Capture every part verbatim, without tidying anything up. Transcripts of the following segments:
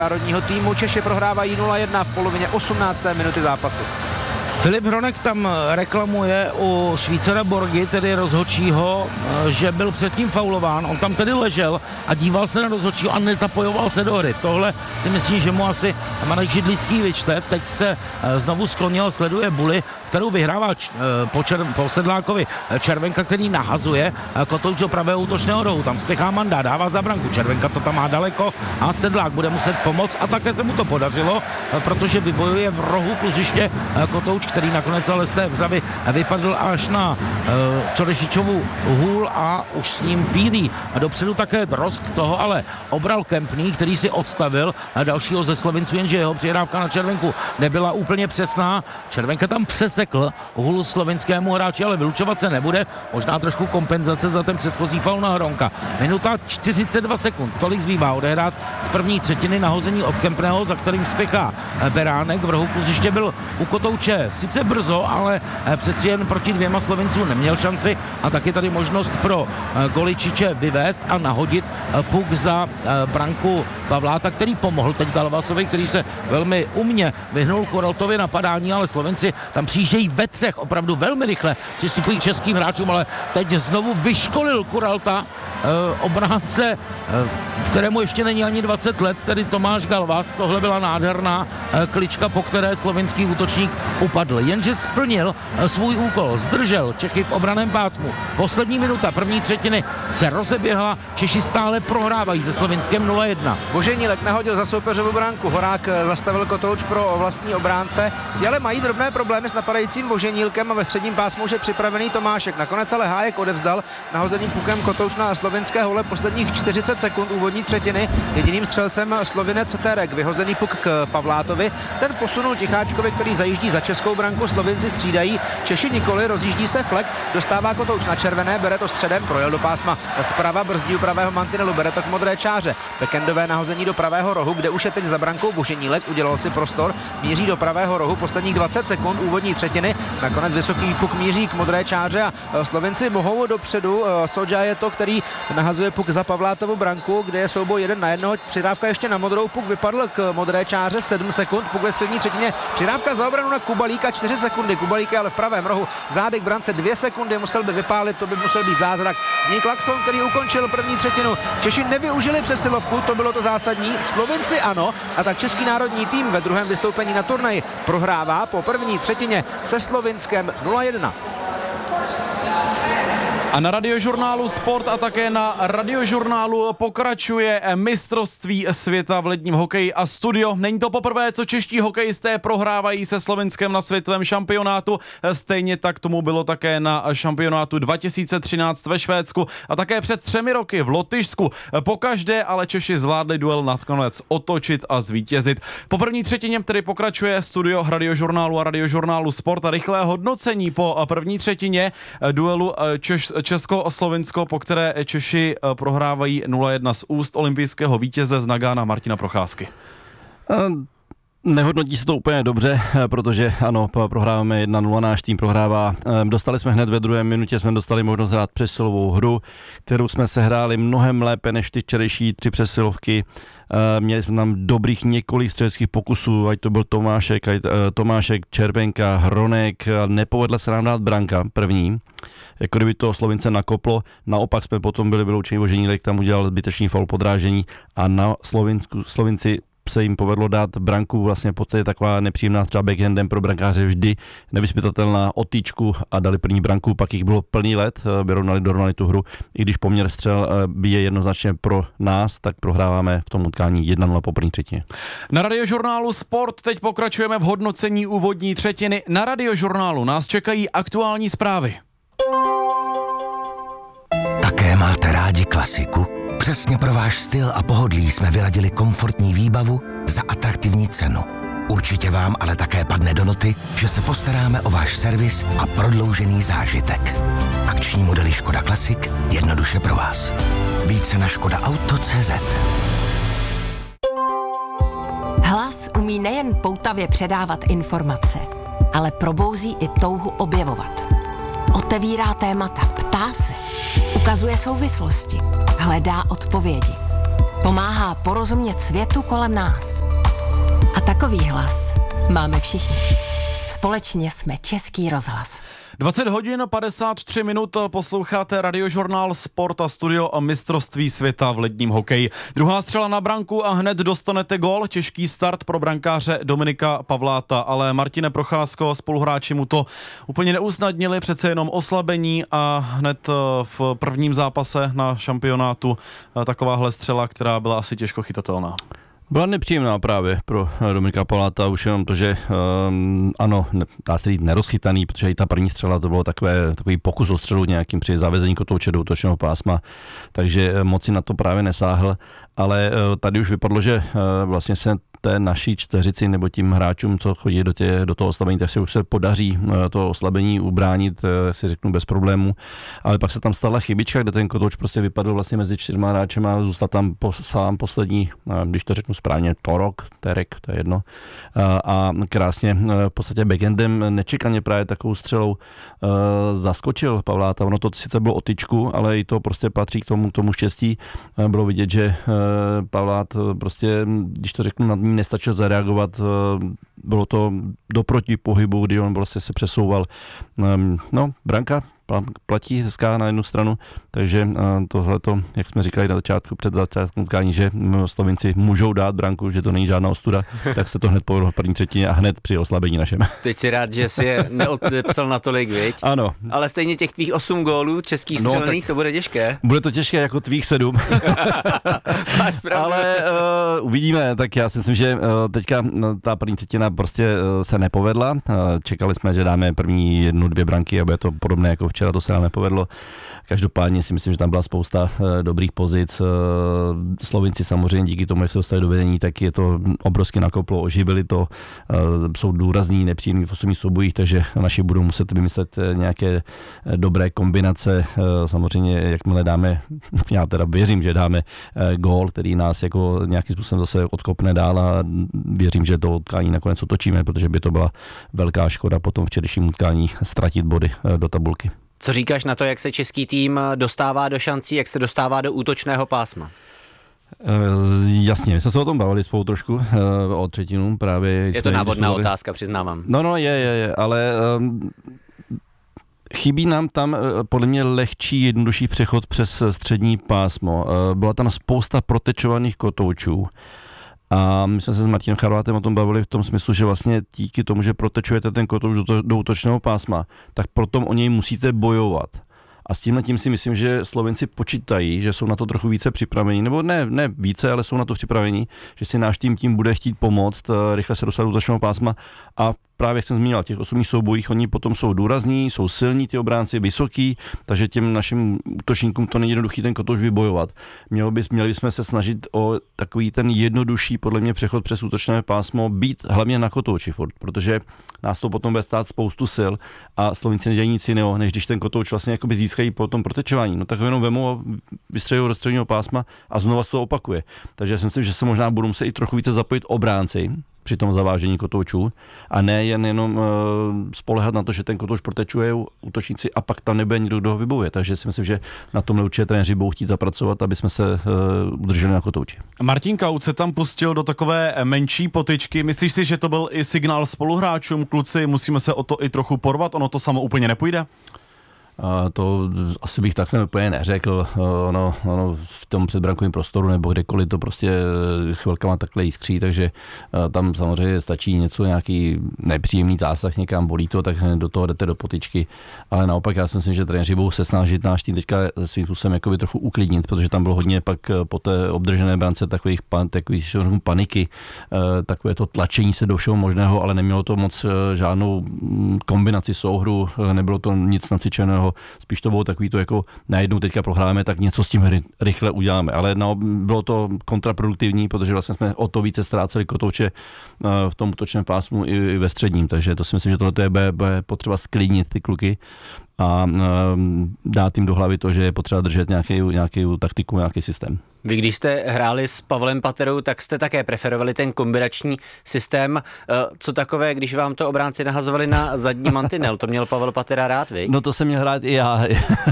národního týmu. Češi prohrávají nula jedna v polovině osmnácté minuty zápasu. Filip Hronek tam reklamuje u Švýcara Borgy, tedy rozhodčího, že byl předtím faulován. On tam tedy ležel a díval se na rozhodčího a nezapojoval se do hry. Tohle si myslím, že mu asi Marek Židlický vyčte. Teď se znovu sklonil, sleduje Bully, kterou vyhrává č- po, čer- po Sedlákovi Červenka, který nahazuje Kotouč do pravého útočného rohu. Tam spěchá Manda, dává za branku. Červenka to tam má daleko a Sedlák bude muset pomoct a také se mu to podařilo, protože vybojuje v rohu kluziště Kotouč, který nakonec ale z té vřavy vypadl až na uh, Čorešičovu hůl a už s ním pílí. A dopředu také Drosk, toho ale obral Kempný, který si odstavil a dalšího ze Slovinců, jenže jeho přihrávka na Červenku nebyla úplně přesná. Červenka tam přesekl hůl slovinskému hráči, ale vylučovat se nebude. Možná trošku kompenzace za ten předchozí faul na Hronka. Minuta čtyřicet dva sekund, tolik zbývá odehrát z první třetiny, nahození od Kempného, za kterým spěchá Beránek. V rohu kluziště byl u Kotouče sice brzo, ale přeci jen proti dvěma Slovincům neměl šanci a taky tady možnost pro Goličiče vyvést a nahodit puk za branku Pavláta, který pomohl teď Galvasovi, který se velmi umně vyhnul Kuraltově napadání, ale Slovenci tam přijíždějí ve třech opravdu velmi rychle, přistupují k českým hráčům, ale teď znovu vyškolil Kuralta obránce, kterému ještě není ani dvacet let, tedy Tomáš Galvas. Tohle byla nádherná klička, po které slovinský útočník upadl. Jenže splnil svůj úkol, zdržel Čechy v obraném pásmu. Poslední minuta první třetiny se rozeběhla, Češi stále prohrávají se Slovinskem nula jedna. Boženílek nahodil za soupeřovu branku, Horák zastavil Kotouč pro vlastní obránce, ale mají drobné problémy s napadajícím Boženílkem a ve středním pásmu už je připravený Tomášek. Nakonec ale Hájek odevzdal nahozeným pukem Kotouč na slovinské hole posledních čtyřicet sekund úvodní třetiny. Jediným střelcem Slovinec Terek, vyhozený puk k Pavlátovi. Ten posunul Ticháčkovi, který zajíždí za českou branku, Slovinci střídají, Češi nikoli, rozjíždí se Flek, dostává Kotouč na červené, bere to středem, projel do pásma zprava, brzdí u pravého mantinelu, bere to k modré čáře. Bekendové nahození do pravého rohu, kde už je teď za brankou Boženílek, udělal si prostor, míří do pravého rohu, posledních dvacet sekund úvodní třetiny, nakonec vysoký puk míří k modré čáře a Slovinci mohou dopředu. Sodža je to, který nahazuje puk za Pavlátovu branku, kde je souboj jeden na jednoho, přidávka ještě na modrou, puk vypadl k modré čáře, sedm sekund, puk ve střední třetině, přidávka za obranu na Kubalíka, čtyři sekundy, Kubalík je ale v pravém rohu, zádek brance dvě sekundy, musel by vypálit, to by musel být zázrak. Zní klakson, který ukončil první třetinu. Češi nevyužili přesilovku, to bylo to zásadní, Slovinci ano, a tak český národní tým ve druhém vystoupení na turnaji prohrává po první třetině se Slovinskem nula jedna. A na Radiožurnálu Sport a také na Radiožurnálu pokračuje mistrovství světa v ledním hokeji a studio. Není to poprvé, co čeští hokejisté prohrávají se Slovinskem na světovém šampionátu. Stejně tak tomu bylo také na šampionátu dva tisíce třináct ve Švédsku a také před třemi roky v Lotyšsku. Pokaždé ale Češi zvládli duel nakonec otočit a zvítězit. Po první třetině tedy pokračuje studio Radiožurnálu a Radiožurnálu Sport a rychlé hodnocení po první třetině duelu Češ Česko-Slovinsko, po které Češi prohrávají nula jedna z úst olympijského vítěze z Nagána Martina Procházky. Nehodnotí se to úplně dobře, protože ano, prohráváme jedna nula, náš tým prohrává. Dostali jsme hned ve druhé minutě, jsme dostali možnost hrát přesilovou hru, kterou jsme sehráli mnohem lépe než ty včerejší tři přesilovky. Měli jsme tam dobrých několik střeleckých pokusů, ať to byl Tomášek, ať, Tomášek, Červenka, Hronek, nepovedla se nám dát branka první. Jako kdyby to Slovince nakoplo, naopak jsme potom byli vyloučeni, Boženílek tam udělal zbytečný faul podrážení a na Slovinsku, Slovinci se jim povedlo dát branku, vlastně v podstatě taková nepříjemná třeba backhandem pro brankáře vždy nevyspytatelná o týčku a dali první branku, pak jich bylo plný let, vyrovnali, dorovnali tu hru, i když poměr střel je jednoznačně pro nás, tak prohráváme v tom utkání jedna nula po první třetině. Na Radiožurnálu Sport teď pokračujeme v hodnocení úvodní třetiny. Na Radiožurnálu nás čekají aktuální zprávy. Také máte rádi klasiku? Přesně pro váš styl a pohodlí jsme vyladili komfortní výbavu za atraktivní cenu. Určitě vám ale také padne do noty, že se postaráme o váš servis a prodloužený zážitek. Akční modely Škoda Classic jednoduše pro vás. Více na škoda auto tečka cé zet. Hlas umí nejen poutavě předávat informace, ale probouzí i touhu objevovat. Otevírá témata, ptá se, ukazuje souvislosti, hledá odpovědi. Pomáhá porozumět světu kolem nás. A takový hlas máme všichni. Společně jsme Český rozhlas. dvacet hodin padesát tři minut posloucháte Radiožurnál Sport a Studio a mistrovství světa v ledním hokeji. Druhá střela na branku a hned dostanete gól. Těžký start pro brankáře Dominika Pavláta, ale Martine Procházko, spoluhráči mu to úplně neusnadnili, přece jenom oslabení a hned v prvním zápase na šampionátu takováhle střela, která byla asi těžko chytatelná. Byla nepříjemná právě pro Dominika Pavláta, už jenom to, že um, ano, dá se říct nerozchytaný, protože i ta první střela to bylo takové, takový pokus o střelu nějakým při zavezení kotouče do útočného pásma, takže moci na to právě nesáhl, ale uh, tady už vypadlo, že uh, vlastně se té naší čtveřici nebo tím hráčům, co chodí do, tě, do toho oslabení, tak se už se podaří to oslabení ubránit, jak si řeknu, bez problémů. Ale pak se tam stala chybička, kde ten kotouč prostě vypadl vlastně mezi čtyřma hráčem a zůstal tam po, sám poslední, když to řeknu správně, Torok, Terek, to je jedno. A, a krásně v podstatě backendem nečekaně právě takovou střelou zaskočil Pavláta. Ono to sice bylo o tyčku, ale i to prostě patří k tomu, k tomu štěstí. Bylo vidět, že Pavlát prostě, když to řeknu, nad ním nestačil zareagovat, bylo to do protipohybu, kdy on vlastně se přesouval. No, branka platí hezká na jednu stranu, takže tohleto, jak jsme říkali na začátku, před začátkem utkání, že Slovinci můžou dát branku, že to není žádná ostuda, tak se to hned povedlo v první třetině a hned při oslabení našem. Teď si rád, že si je neodepsal natolik, viď? Ano. Ale stejně těch tvých osm gólů českých střelených, no, to bude těžké. Bude to těžké jako tvých sedm. Ale uh, uvidíme, tak já si myslím, že uh, teďka no, ta první třetina prostě uh, se nepovedla. Uh, čekali jsme, že dáme první jednu, dvě branky a bude to podobné jako včera, to se nám nepovedlo. Každopádně si myslím, že tam byla spousta uh, dobrých pozic. Uh, Slovinci samozřejmě díky tomu, jak se dostali do vedení, tak je to obrovsky nakoplo, oživili to. Uh, jsou důrazní, nepříjemní v osobních soubojích, takže naši budou muset vymyslet nějaké dobré kombinace. Uh, samozřejmě, jakmile dáme, já teda věřím, že dáme uh, gól, který nás jako nějakým způsobem zase odkopne dál a věřím, že to utkání nakonec otočíme, protože by to byla velká škoda potom včerejším utkání ztratit body uh, do tabulky. Co říkáš na to, jak se český tým dostává do šancí, jak se dostává do útočného pásma? Uh, jasně, my jsme se o tom bavili spolu trošku uh, o třetinu právě. Je to návodná otázka, přiznávám. No, no, je, je, je, ale um, chybí nám tam podle mě lehčí, jednodušší přechod přes střední pásmo. Uh, byla tam spousta protečovaných kotoučů. A my jsme se s Martinem Charvátem o tom bavili v tom smyslu, že vlastně díky tomu, že protečujete ten kotouč do, to, do útočného pásma, tak potom o něj musíte bojovat. A s tímhle tím si myslím, že Slovenci počítají, že jsou na to trochu více připraveni, nebo ne, ne více, ale jsou na to připraveni, že si náš tým tím bude chtít pomoct, rychle se dostat do útočného pásma a právě jak jsem zmínil, v těch osobních soubojích oni potom jsou důrazní, jsou silní ty obránci, vysoký, takže těm našim útočníkům to není jednoduchý ten kotouč vybojovat. Měli, by, měli bychom se snažit o takový ten jednodušší, podle mě, přechod přes útočné pásmo, být hlavně na kotouči furt, protože nás to potom bude stát spoustu sil a Slovinci nedělají nic jiného, než když ten kotouč vlastně jakoby získají po tom protečování. No tak ho jenom vemou a vystřelí do středního pásma a znova se to opakuje. Takže já si myslím, že se možná budou muset i trochu více zapojit obránci při tom zavážení kotoučů a ne jen jenom uh, spolehat na to, že ten kotouč protečuje útočníci a pak tam nebude nikdo, kdo ho vybojuje. Takže si myslím, že na tomhle určitě trenéři budou chtít zapracovat, aby jsme se uh, udrželi na kotouči. Martin Kaut se tam pustil do takové menší potyčky. Myslíš si, že to byl i signál spoluhráčům? Kluci, musíme se o to i trochu porvat, ono to samo úplně nepůjde? A to asi bych takhle úplně neřekl, ono, ono v tom předbrankovém prostoru nebo kdekoliv to prostě chvilkama takhle jiskří, takže tam samozřejmě stačí něco, nějaký nepříjemný zásah, někam bolí to, tak do toho jdete do potyčky, ale naopak já si myslím, že trenéři budou se snažit náš tým teďka svým způsobem jakoby trochu uklidnit, protože tam bylo hodně pak po té obdržené brance takových, pan, takových paniky, takové to tlačení se do všeho možného, ale nemělo to moc žádnou kombinaci souhru, nebylo to nic nacvičeného. Spíš to bylo takový to jako najednou teďka prohráme, tak něco s tím rychle uděláme. Ale no, bylo to kontraproduktivní, protože vlastně jsme o to více ztráceli kotouče v tom útočném pásmu i ve středním. Takže to si myslím, že tohle je potřeba sklidnit ty kluky a dát jim do hlavy to, že je potřeba držet nějaký, nějaký taktiku, nějaký systém. Vy, když jste hráli s Pavlem Paterou, tak jste také preferovali ten kombinační systém. Co takové, když vám to obránci nahazovali na zadní mantinel? To měl Pavel Patera rád, vy? No to jsem měl hrát i já,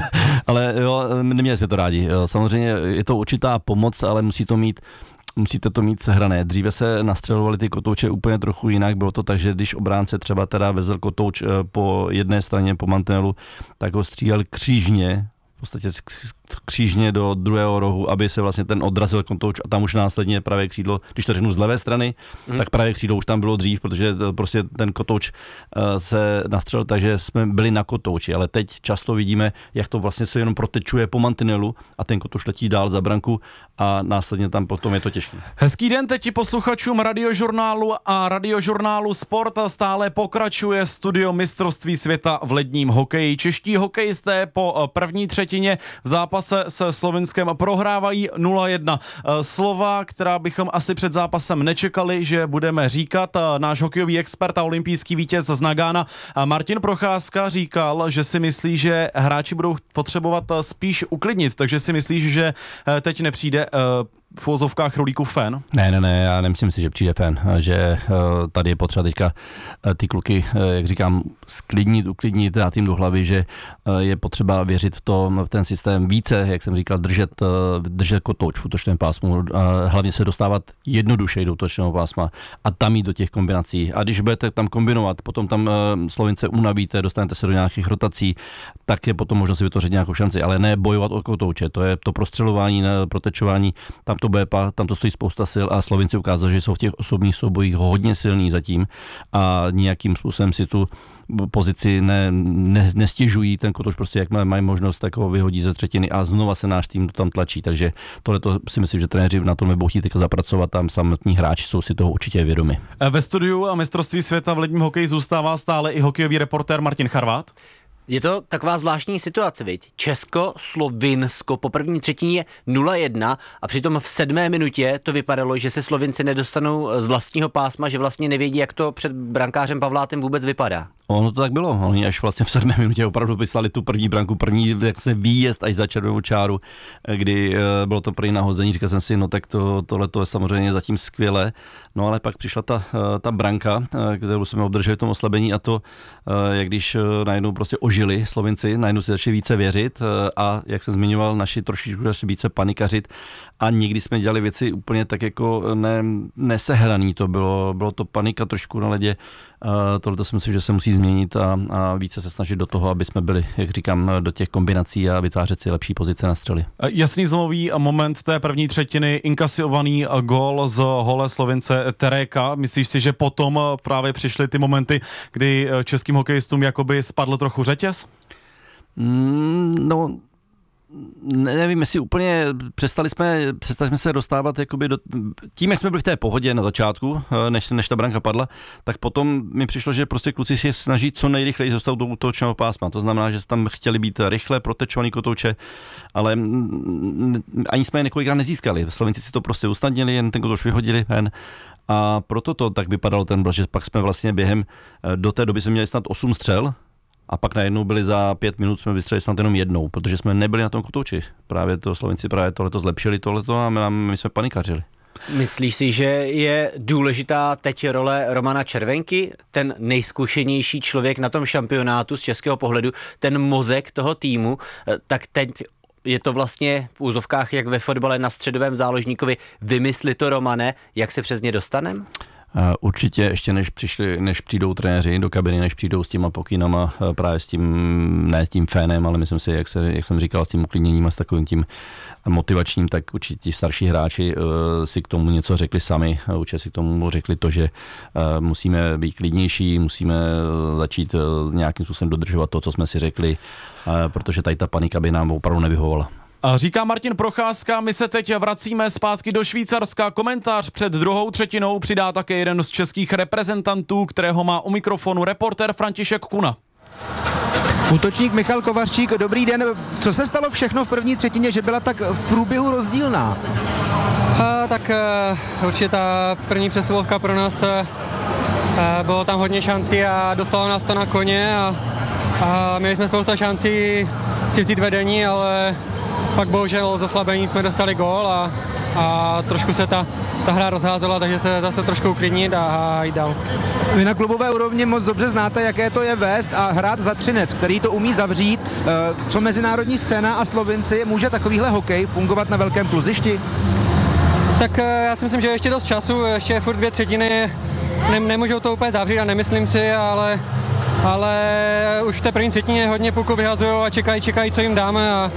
ale jo, neměli jsme to rádi. Jo. Samozřejmě je to určitá pomoc, ale musí to mít musíte to mít sehrané. Dříve se nastřelovali ty kotouče úplně trochu jinak. Bylo to tak, že když obránce třeba teda vezl kotouč po jedné straně po mantinelu, tak ho střílel křížně, v podstatě křížně do druhého rohu, aby se vlastně ten odrazil kotouč a tam už následně pravé křídlo, když to řeknu z levé strany, mm. tak pravé křídlo už tam bylo dřív, protože prostě ten kotouč se nastřelil, takže jsme byli na kotouči, ale teď často vidíme, jak to vlastně se jenom protečuje po mantinelu a ten kotouč letí dál za branku a následně tam potom je to těžké. Hezký den teď posluchačům Radiožurnálu a Radiožurnálu Sport stále pokračuje studio mistrovství světa v ledním hokeji. Čeští hokejisté po první třetině v zápase se Slovinskem prohrávají nula jedna. Slova, která bychom asi před zápasem nečekali, že budeme říkat. Náš hokejový expert a olympijský vítěz z Nagana Martin Procházka říkal, že si myslí, že hráči budou potřebovat spíš uklidnit, takže si myslíš, že teď nepřijde v uvozovkách rolíků fan? Ne, ne, ne, já nemyslím si, že přijde fan, že uh, tady je potřeba teďka uh, ty kluky, uh, jak říkám, sklidnit, uklidnit, dát jim do hlavy, že uh, je potřeba věřit v, to, v ten systém více, jak jsem říkal, držet, uh, držet kotouč v útočném pásmu, uh, hlavně se dostávat jednodušeji do útočného pásma a tam jít do těch kombinací. A když budete tam kombinovat, potom tam uh, Slovince unavíte, dostanete se do nějakých rotací, tak je potom možno si vytvořit nějakou šanci, ale ne bojovat o kotouče, to je to prostřelování, ne, protečování, tam to bude, tam to stojí spousta sil a Slovinci ukázali, že jsou v těch osobních soubojích hodně silní zatím a nějakým způsobem si tu pozici ne, ne, nestěžují, ten kotouč prostě jakmile mají možnost, tak ho vyhodí ze třetiny a znova se náš tým tam tlačí, takže tohle to si myslím, že trenéři na tom nebudou chtít zapracovat, tam samotní hráči jsou si toho určitě vědomi. Ve studiu a mistrovství světa v ledním hokeji zůstává stále i hokejový reportér Martin Charvát. Je to taková zvláštní situace, viď? Česko, Slovinsko po první třetině nula jedna a přitom v sedmé minutě to vypadalo, že se Slovinci nedostanou z vlastního pásma, že vlastně nevědí, jak to před brankářem Pavlátem vůbec vypadá. Ono to tak bylo. Oni až vlastně v sedmé minutě opravdu vyslali tu první branku, první jak se výjezd až za červenou čáru, kdy bylo to první nahození. Říkal jsem si, no tak to, tohle to je samozřejmě zatím skvělé. No ale pak přišla ta, ta branka, kterou jsme obdrželi v tom oslabení a to, jak když najednou prostě ožili Slovinci, najednou si začali více věřit a jak jsem zmiňoval, naši trošičku více panikařit a někdy jsme dělali věci úplně tak jako ne, nesehraný to bylo, bylo to panika trošku na ledě. Uh, tohle si myslím, že se musí změnit a, a více se snažit do toho, aby jsme byli, jak říkám, do těch kombinací a vytvářet si lepší pozice na střely. Jasný zlomový moment té první třetiny, inkasovaný gól z hole Slovince Teréka. Myslíš si, že potom právě přišly ty momenty, kdy českým hokejistům jakoby spadl trochu řetěz? Mm, no... Nevím, jestli úplně přestali jsme, přestali jsme se dostávat jakoby do, tím, jak jsme byli v té pohodě na začátku, než, než ta branka padla, tak potom mi přišlo, že prostě kluci si snaží co nejrychleji dostat do útočného pásma. To znamená, že tam chtěli být rychle protečovaný kotouče, ale ani jsme je několikrát nezískali. Slovenci si to prostě usnadnili, jen ten kotouč vyhodili ven. A proto to tak vypadalo ten byl, že pak jsme vlastně během, do té doby jsme měli snad osm střel, a pak najednou byli za pět minut, jsme vystřelili snad jenom jednou, protože jsme nebyli na tom kotouči. Právě to Slovenci právě tohleto zlepšili, tohleto a my, my jsme panikařili. Myslíš si, že je důležitá teď role Romana Červenky, ten nejzkušenější člověk na tom šampionátu z českého pohledu, ten mozek toho týmu, tak teď je to vlastně v úzovkách jak ve fotbale na středovém záložníkovi, vymysli to, Romane, jak se přes ně dostanem? Určitě ještě než, přišli, než přijdou trenéři do kabiny, než přijdou s těma pokynama, právě s tím, ne tím fénem, ale myslím si, jak, se, jak jsem říkal, s tím uklidněním a s takovým tím motivačním, tak určitě ti starší hráči uh, si k tomu něco řekli sami, určitě si k tomu řekli to, že uh, musíme být klidnější, musíme začít uh, nějakým způsobem dodržovat to, co jsme si řekli, uh, protože tady ta panika by nám opravdu nevyhovovala. Říká Martin Procházka, my se teď vracíme zpátky do Švýcarska. Komentář před druhou třetinou přidá také jeden z českých reprezentantů, kterého má u mikrofonu reportér František Kuna. Útočník Michal Kovařčík, dobrý den. Co se stalo všechno v první třetině, že byla tak v průběhu rozdílná? A, tak uh, určitě ta první přesilovka pro nás, uh, bylo tam hodně šancí a dostalo nás to na koně a a měli jsme spousta šancí si vzít vedení, ale pak bohužel z oslabení jsme dostali gól a, a trošku se ta, ta hra rozházela, takže se zase trošku uklidnit a, a jít dál. Vy na klubové úrovni moc dobře znáte, jaké to je vést a hrát za Třinec, který to umí zavřít. Co mezinárodní scéna a Slovinci, může takovýhle hokej fungovat na velkém kluzišti? Tak já si myslím, že ještě dost času, ještě furt dvě třetiny, ne, nemůžou to úplně zavřít a nemyslím si, ale, ale už v té první třetině hodně puku vyhazují a čekají, čekají, co jim dáme a,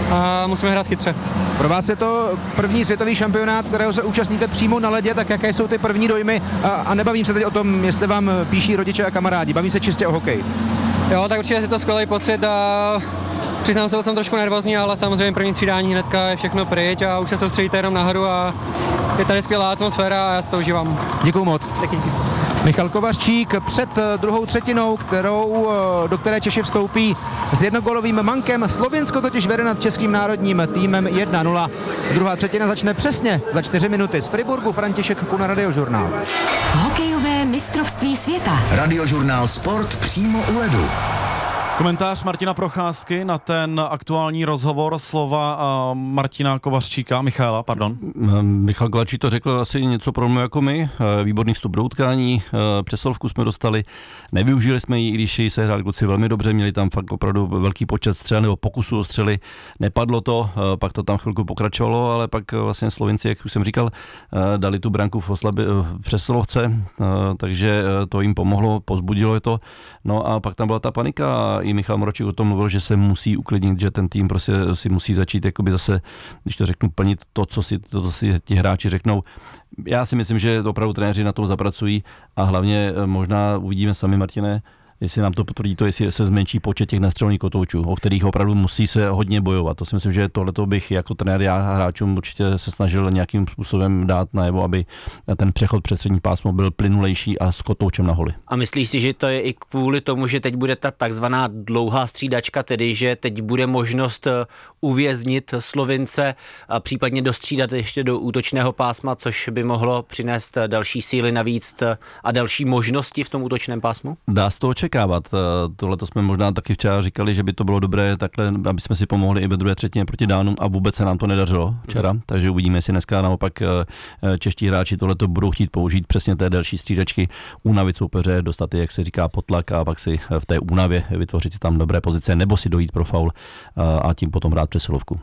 a musíme hrát chytře. Pro vás je to první světový šampionát, kterého se účastníte přímo na ledě, tak jaké jsou ty první dojmy? A, a nebavím se teď o tom, jestli vám píší rodiče a kamarádi, bavím se čistě o hokej. Jo, tak určitě je to skvělý pocit a přiznám se, že jsem trošku nervózní, ale samozřejmě první střídání hnedka je všechno pryč a už se soustředíte jenom nahoru a je tady skvělá atmosféra a já si to užívám. Děkuju moc. Taky. Michal Kovařčík před druhou třetinou, kterou, do které Češi vstoupí s jednogólovým mankem. Slovinsko totiž vede nad českým národním týmem jedna nula. Druhá třetina začne přesně za čtyři minuty. Z Friburgu František Kuna, Radiožurnál. Hokejové mistrovství světa. Radiožurnál Sport přímo u ledu. Komentář Martina Procházky na ten aktuální rozhovor, slova uh, Martina Kovařčíka, Michaela, pardon. Michal Kovařčík to řekl asi něco podobného jako my. Výborný vstup do utkání, přesilovku jsme dostali, nevyužili jsme ji, i když ji se hráli kluci velmi dobře, měli tam fakt opravdu velký počet střel nebo pokusů o střely, nepadlo to, pak to tam chvilku pokračovalo, ale pak vlastně Slovinci, jak už jsem říkal, dali tu branku v oslabi, v přesilovce, takže to jim pomohlo, pozbudilo je to, no a pak tam byla ta panika. I Michal Moročík o tom mluvil, že se musí uklidnit, že ten tým prostě si musí začít jakoby zase, když to řeknu, plnit to, co si, to, co si ti hráči řeknou. Já si myslím, že opravdu trenéři na tom zapracují a hlavně možná uvidíme sami, Martine, jestli nám to potvrdí to, jestli se zmenší počet těch nastřelených kotoučů, o kterých opravdu musí se hodně bojovat. To si myslím, že tohleto bych jako trenér já hráčům určitě se snažil nějakým způsobem dát najevo, aby ten přechod přes střední pásmo byl plynulejší a s kotoučem na holi. A myslíš si, že to je i kvůli tomu, že teď bude ta takzvaná dlouhá střídačka, tedy že teď bude možnost uvěznit Slovince a případně dostřídat ještě do útočného pásma, což by mohlo přinést další síly navíc a další možnosti v tom útočném pásmu? Dá se to očekávat. Tohle to jsme možná taky včera říkali, že by to bylo dobré takhle, aby jsme si pomohli i ve druhé třetině proti Dánům a vůbec se nám to nedařilo včera, mm. takže uvidíme, jestli dneska naopak čeští hráči tohleto budou chtít použít přesně té další střídačky, únavit soupeře, dostat je, jak se říká, potlak a pak si v té únavě vytvořit si tam dobré pozice nebo si dojít pro faul a tím potom hrát přesilovku.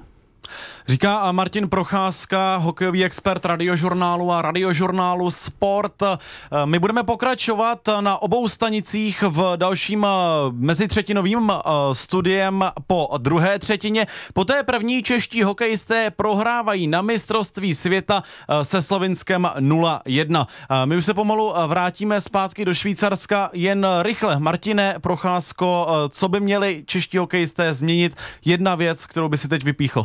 Říká Martin Procházka, hokejový expert Radiožurnálu a Radiožurnálu Sport. My budeme pokračovat na obou stanicích v dalším mezitřetinovým studiem po druhé třetině. Po té první čeští hokejisté prohrávají na mistrovství světa se Slovinskem nula jedna. My už se pomalu vrátíme zpátky do Švýcarska, jen rychle. Martine Procházko, co by měli čeští hokejisté změnit? Jedna věc, kterou by si teď vypíchl.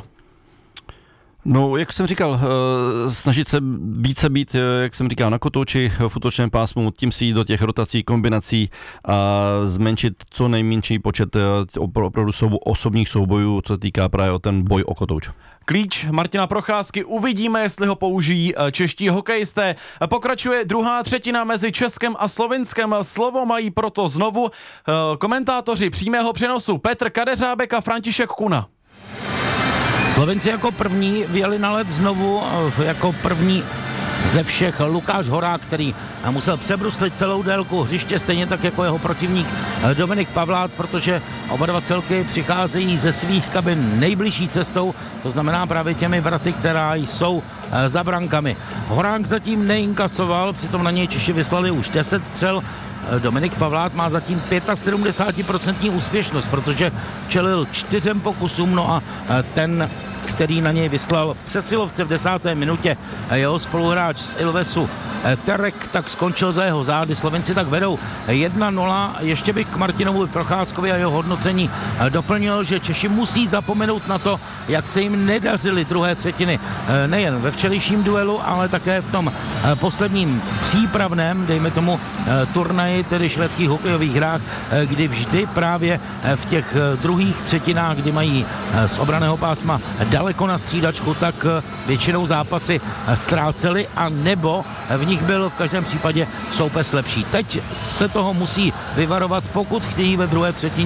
No, jak jsem říkal, snažit se více být, jak jsem říkal, na kotouči v útočném pásmu, tím si jít do těch rotací, kombinací a zmenšit co nejmenší počet opravdu soubo, osobních soubojů, co týká právě o ten boj o kotouč. Klíč Martina Procházky, uvidíme, jestli ho použijí čeští hokejisté. Pokračuje druhá třetina mezi Českem a Slovinskem. Slovo mají proto znovu komentátoři přímého přenosu Petr Kadeřábek a František Kuna. Slovenci jako první vyjeli na led znovu, jako první ze všech Lukáš Horák, který musel přebruslit celou délku hřiště, stejně tak jako jeho protivník Dominik Pavlát, protože oba dva celky přicházejí ze svých kabin nejbližší cestou, to znamená právě těmi vraty, která jsou za brankami. Horák zatím neinkasoval, přitom na něj Češi vyslali už deset střel. Dominik Pavlát má zatím sedmdesát pět procent úspěšnost, protože čelil čtyřem pokusům, no a ten, který na něj vyslal v přesilovce v desáté minutě jeho spoluhráč z Ilvesu Terek, tak skončil za jeho zády. Slovenci tak vedou jedna nula. Ještě bych k Martinovu Procházkovi a jeho hodnocení doplnil, že Češi musí zapomenout na to, jak se jim nedařily druhé třetiny. Nejen ve včerejším duelu, ale také v tom posledním přípravném, dejme tomu, turnaji, tedy švédských hokejových hrách, kdy vždy právě v těch druhých třetinách, kdy mají z obraného pásma daleko na střídačku, tak většinou zápasy ztráceli a nebo v nich byl v každém případě soupeř lepší. Teď se toho musí vyvarovat, pokud chtějí ve druhé třetině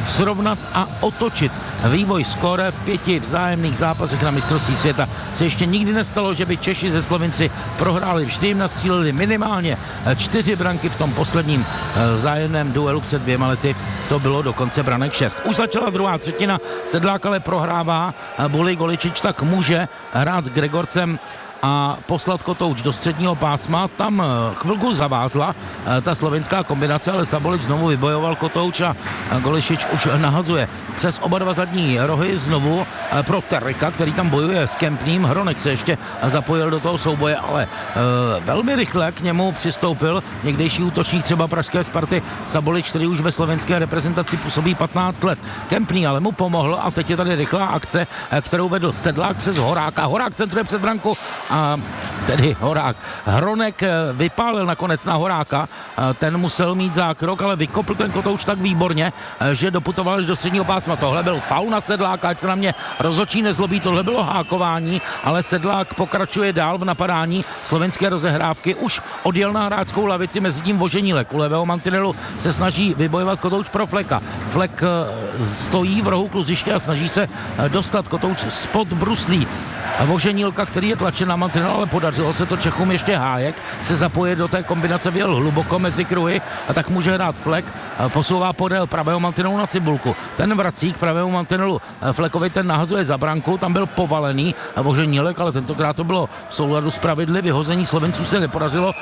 srovnat a otočit vývoj skóre v pěti vzájemných zápasech na mistrovství světa. Se ještě nikdy nestalo, že by Češi ze Slovinci prohráli. Vždy jim nastříleli minimálně čtyři branky v tom posledním vzájemném duelu před dvěma lety. To bylo dokonce branek šest. Už začala druhá třetina, Sedlák ale prohrává, Bulej Goličič tak může hrát s Gregorcem a poslat Kotouč do středního pásma. Tam chvilku zavázla ta slovinská kombinace, ale Sabolič znovu vybojoval Kotouč a Golišič už nahazuje přes oba dva zadní rohy znovu pro Terika, který tam bojuje s Kempným. Hronek se ještě zapojil do toho souboje, ale e, velmi rychle k němu přistoupil někdejší útočník třeba pražské Sparty Sabolič, který už ve slovenské reprezentaci působí patnáct let. Kempný ale mu pomohl a teď je tady rychlá akce, kterou vedl Sedlák přes Horáka. Horák centruje před branku a tedy Horák. Hronek vypálil nakonec na Horáka, ten musel mít zákrok, ale vykopl ten Kotouč tak výborně, že doputoval až do středního pásma. Tohle byl faul na Sedláka, ať se na mě rozhodčí nezlobí, tohle bylo hákování, ale Sedlák pokračuje dál v napadání slovenské rozehrávky, už odjel na hráčskou lavici, mezi tím Voženílek u levého mantinelu se snaží vybojovat Kotouč pro Fleka. Flek stojí v rohu kluziště a snaží se dostat Kotouč spod bruslí Voženílka, který je tlačen na mantinel, ale podařilo se to Čechům. Ještě Hájek se zapoje do té kombinace, vyjel hluboko mezi kruhy a tak může hrát Flek, posouvá podél pravého mantinelu na Cibulku. Ten vrací k pravému mantinelu Flekovi, ten nahazuje za branku, tam byl povalený Voženílek, ale tentokrát to bylo v souladu s pravidly, vyhození Slovenců se nepodařilo.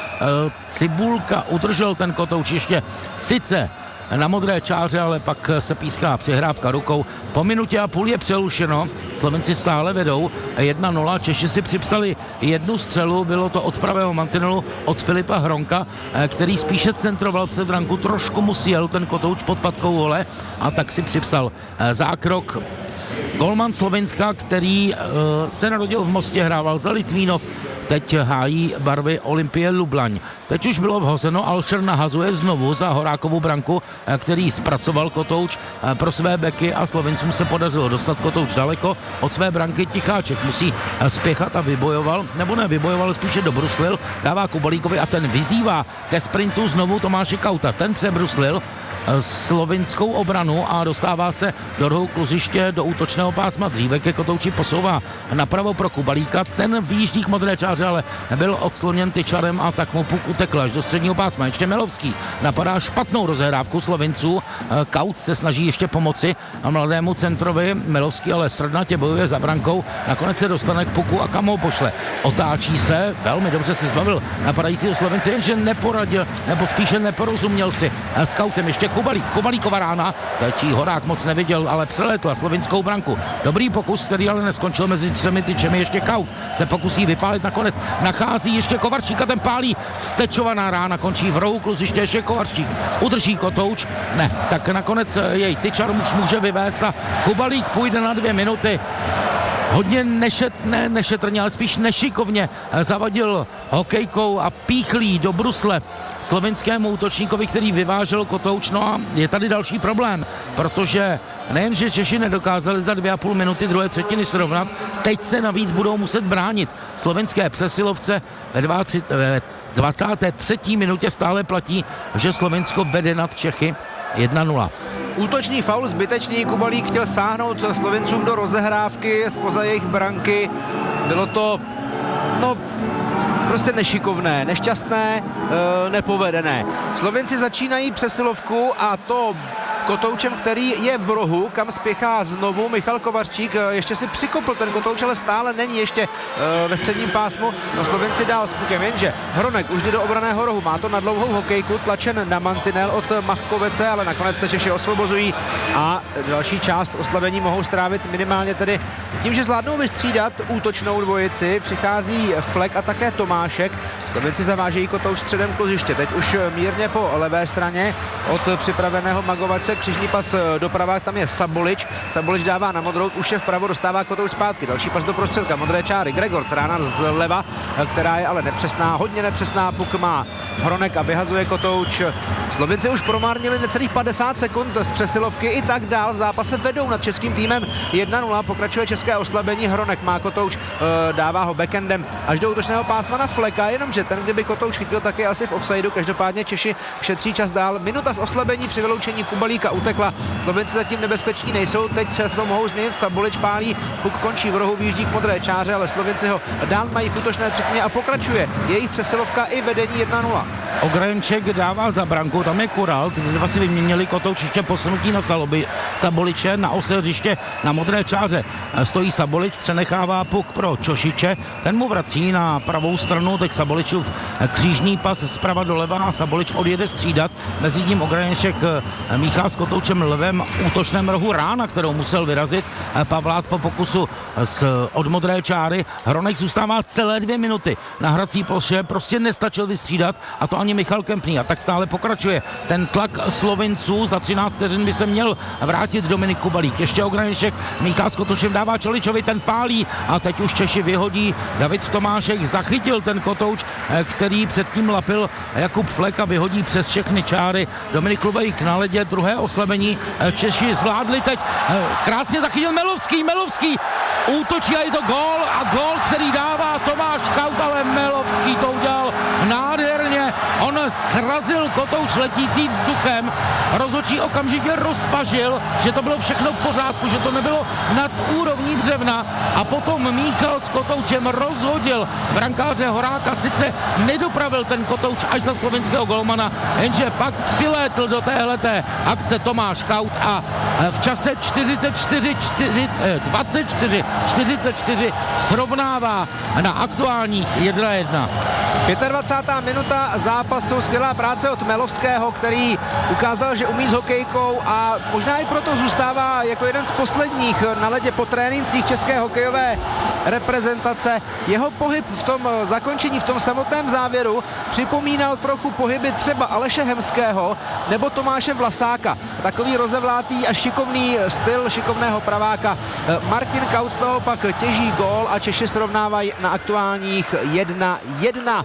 Cibulka udržel ten Kotouč ještě sice na modré čáře, ale pak se píská přihrávka rukou. Po minutě a půl je přerušeno, Slovenci stále vedou jedna nula, Češi si připsali jednu střelu, bylo to od pravého mantinelu od Filipa Hronka, který spíše centroval před branku, trošku mu sjel ten Kotouč pod patkou hole a tak si připsal zákrok. Golman Slovenska, který se narodil v Mostě, hrával za Litvínov, teď hájí barvy Olympie Lublaň. Teď už bylo vhozeno, Alšer nahazuje znovu za Horákovou branku, který zpracoval Kotouč pro své beky a Slovencům se podařilo dostat Kotouč daleko od své branky. Ticháček musí spěchat a vybojoval, nebo ne, vybojoval, spíše dobruslil, dává Kubalíkovi a ten vyzývá ke sprintu znovu Tomáše Kauta. Ten přebruslil slovinskou obranu a dostává se do rohu kluziště do útočného pásma. Dříve ke Kotouči posouvá napravo pro Kubalíka, ten výjíždí k modré čáře, ale byl odskloněn tyčarem a tak mu puk utekl až do středního pásma. Ještě Melovský napadá špatnou rozehrávku Slovinců. Kaut se snaží ještě pomoci a mladému centrovi, Melovský ale srdnatě bojuje za brankou, nakonec se dostane k puku a kam ho pošle. Otáčí se, velmi dobře se zbavil napadajícího Slovenci, jenže neporadil, nebo spíše neporozuměl si s Kautem. Ještě Kubalík, Kubalíková rána, teď Horák moc neviděl, ale přeletla slovinskou branku. Dobrý pokus, který ale neskončil mezi třemi tyčemi, ještě Kaut se pokusí vypálit, nakonec nachází ještě Kovarčíka, ten pálí, stečovaná rána, končí v rohu kluziště, ještě Kovarčík udrží Kotouč, ne, tak nakonec jej tyčar už může vyvést a Kubalík půjde na dvě minuty. Hodně nešetné, nešetrně, ale spíš nešikovně zavadil hokejkou a píchlí do brusle slovinskému útočníkovi, který vyvážel Kotouč. No a je tady další problém, protože nejenže Češi nedokázali za dvě a půl minuty druhé třetiny srovnat, teď se navíc budou muset bránit. Slovenské přesilovce ve dvacáté třetí minutě stále platí, že Slovensko vede nad Čechy jedna nula. Útočný faul zbytečný, Kubalík chtěl sáhnout Slovencům do rozehrávky spoza jejich branky. Bylo to, no, prostě nešikovné, nešťastné, e, nepovedené. Slovenci začínají přesilovku a to Kotoučem, který je v rohu, kam spěchá znovu Michal Kovarčík. Ještě si přikopl ten Kotouč, ale stále není ještě e, ve středním pásmu. No, Slovenci dál s pukem, jenže Hronek už jde do obraného rohu. Má to na dlouhou hokejku, tlačen na mantinel od Machkovece, ale nakonec se Češi osvobozují a další část oslavení mohou strávit minimálně tedy tím, že zvládnou vystřídat útočnou dvojici. Přichází Flek a také Tomášek. Slovenci zavážejí Kotouč středem kluziště. Teď už mírně po levé straně od připraveného Magovace, křižní pas doprava, tam je Sabolič. Sabolič dává na modrou, už je vpravo, dostává Kotouč zpátky. Další pas do prostředka, modré čáry. Gregorc, rána zleva, která je ale nepřesná, hodně nepřesná. Puk má Hronek a vyhazuje Kotouč. Slovenci už promárnili necelých padesát sekund z přesilovky, i tak dál v zápase vedou nad českým týmem jedna nula. Pokračuje české oslabení, Hronek má Kotouč, dává ho backendem až do útočného pásma na Fleka, jenomže že ten, kdyby Kotouč chytil, tak je asi v offsideu. Každopádně Češi šetří čas dál. Minuta z oslabení při vyloučení Kubalíka utekla. Slovenci zatím nebezpeční nejsou. Teď se to mohou změnit. Sabolič pálí, puk končí v rohu, výjíždí k modré čáře, ale Slovenci ho dál mají v útočné třetině a pokračuje. Jejich přesilovka i vedení jedna nula. Ograjemček dává za branku, tam je Kural, ty dva si vyměnili Kotouč, ještě posunutí na Salobi, Saboliče, na ose hřiště na modré čáře stojí Sabolič, přenechává puk pro Čošiče, ten mu vrací na pravou stranu, teď Saboličův křížní pas zprava doleva a Sabolič odjede střídat, mezi tím Ograjemček míchá s Kotoučem levém útočném rohu rána, kterou musel vyrazit Pavlát po pokusu z, od modré čáry, Hronek zůstává celé dvě minuty na hrací ploše, prostě nestačil vystřídat a to ani Michal Kempný a tak stále pokračuje ten tlak Slovinců, za třináct vteřin by se měl vrátit Dominik Kubalík, ještě Ograješek míchá s Kotoučem, dává Čoličovi, ten pálí a teď už Češi vyhodí, David Tomášek zachytil ten Kotouč, který předtím lapil Jakub Flek a vyhodí přes všechny čáry, Dominik Kubalík na ledě, druhé oslabení, Češi zvládli teď, krásně zachytil Melovský, Melovský útočí a je to gól a gól, který dává Tomáš Kaut, ale Melovský to udělal nádherně, on srazil Kotouč letící vzduchem, rozhodčí okamžitě rozpažil, že to bylo všechno v pořádku, že to nebylo nad úrovní břevna a potom Míchal s Kotoučem rozhodil brankáře Horáka, sice nedopravil ten Kotouč až za slovenského golmana, jenže pak přilétl do téhleté akce Tomáš Kaut a v čase čtyřicet čtyři, dvacet čtyři čtyřicet čtyři srovnává na aktuálních jedna jedna. dvacátá pátá minuta zápasu, skvělá práce od Melovského, který ukázal, že umí s hokejkou a možná i proto zůstává jako jeden z posledních na ledě po trénincích české hokejové reprezentace. Jeho pohyb v tom zakončení, v tom samotném závěru připomínal trochu pohyby třeba Aleše Hemského nebo Tomáše Vlasáka. Takový rozevlátý a šikovný styl šikovného praváka. Martin Kaut z toho pak těží gól a Češi srovnávají na aktuálních jedna jedna.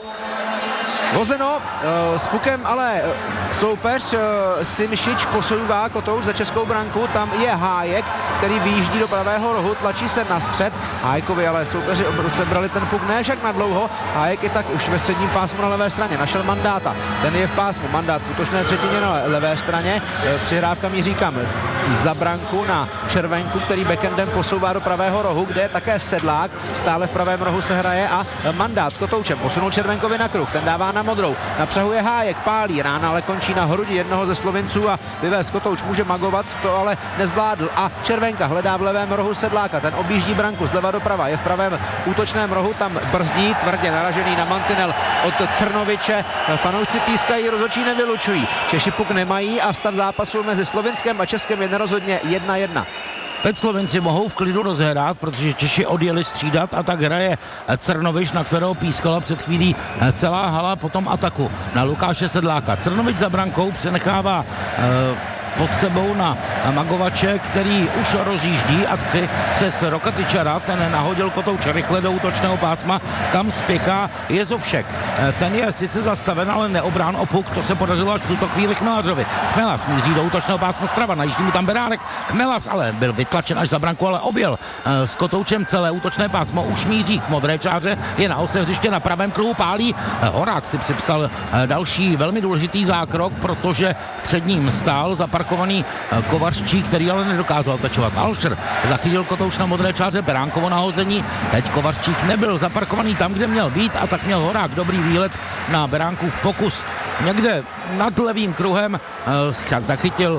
Vozeno uh, s pukem, ale soupeř uh, Simšič posouvá Kotouč za českou branku, tam je Hájek, který vyjíždí do pravého rohu, tlačí se na střed, Hájkovi ale soupeři sebrali ten puk ne však na dlouho, Hájek je tak už ve středním pásmu na levé straně, našel Mandáta, ten je v pásmu, Mandát v útočné třetině na levé straně, přihrávka míří kam? Za branku na Červenku, který backendem posouvá do pravého rohu, kde je také Sedlák, stále v pravém rohu se hraje a Mandát s Kotoučem posunul Červenkovi na kruh, ten dává na modrou, napřahuje Hájek, pálí, rána ale končí na hrudi jednoho ze Slovinců a vyvést Kotouč může magovat, to ale nezvládl a Červenka hledá v levém rohu Sedláka, ten objíždí branku zleva doprava, je v pravém útočném rohu, tam brzdí, tvrdě naražený na mantinel od Crnoviče, fanoušci pískají, rozhodčí nevylučují, Češi puk nemají a stav zápasu mezi Slovinskem a Českem je nerozhodně jedna jedna. Teď Slovenci mohou v klidu rozhrát, protože Češi odjeli střídat a tak hraje Crnovič, na kterého pískala před chvílí celá hala po tom ataku na Lukáše Sedláka. Crnovič za brankou přenechává e, pod sebou na Magovače, který už rozjíždí akci přes Rokatyčara, ten nahodil Kotouč rychle do útočného pásma, kam spěchá Jezovšek. Ten je sice zastaven, ale neobrán o puk, to se podařilo až v tuto chvíli Chmelařovi. Chmelař míří do útočného pásma zprava, najíždí mu tam Beránek, Chmelař ale byl vytlačen až za branku, ale objel s Kotoučem celé útočné pásmo, už míří k modré čáře, je na ose hřiště na pravém kruhu, pálí. Horák si připsal další velmi důležitý zákrok, protože před ním stál zaparkovaný Kovařčík, který ale nedokázal tečovat. Alšer zachytil Kotouč na modré čáře, Beránkovo nahození, teď Kovařčík nebyl zaparkovaný tam, kde měl být a tak měl Horák dobrý výlet na Beránkův pokus. Někde nad levým kruhem uh, zachytil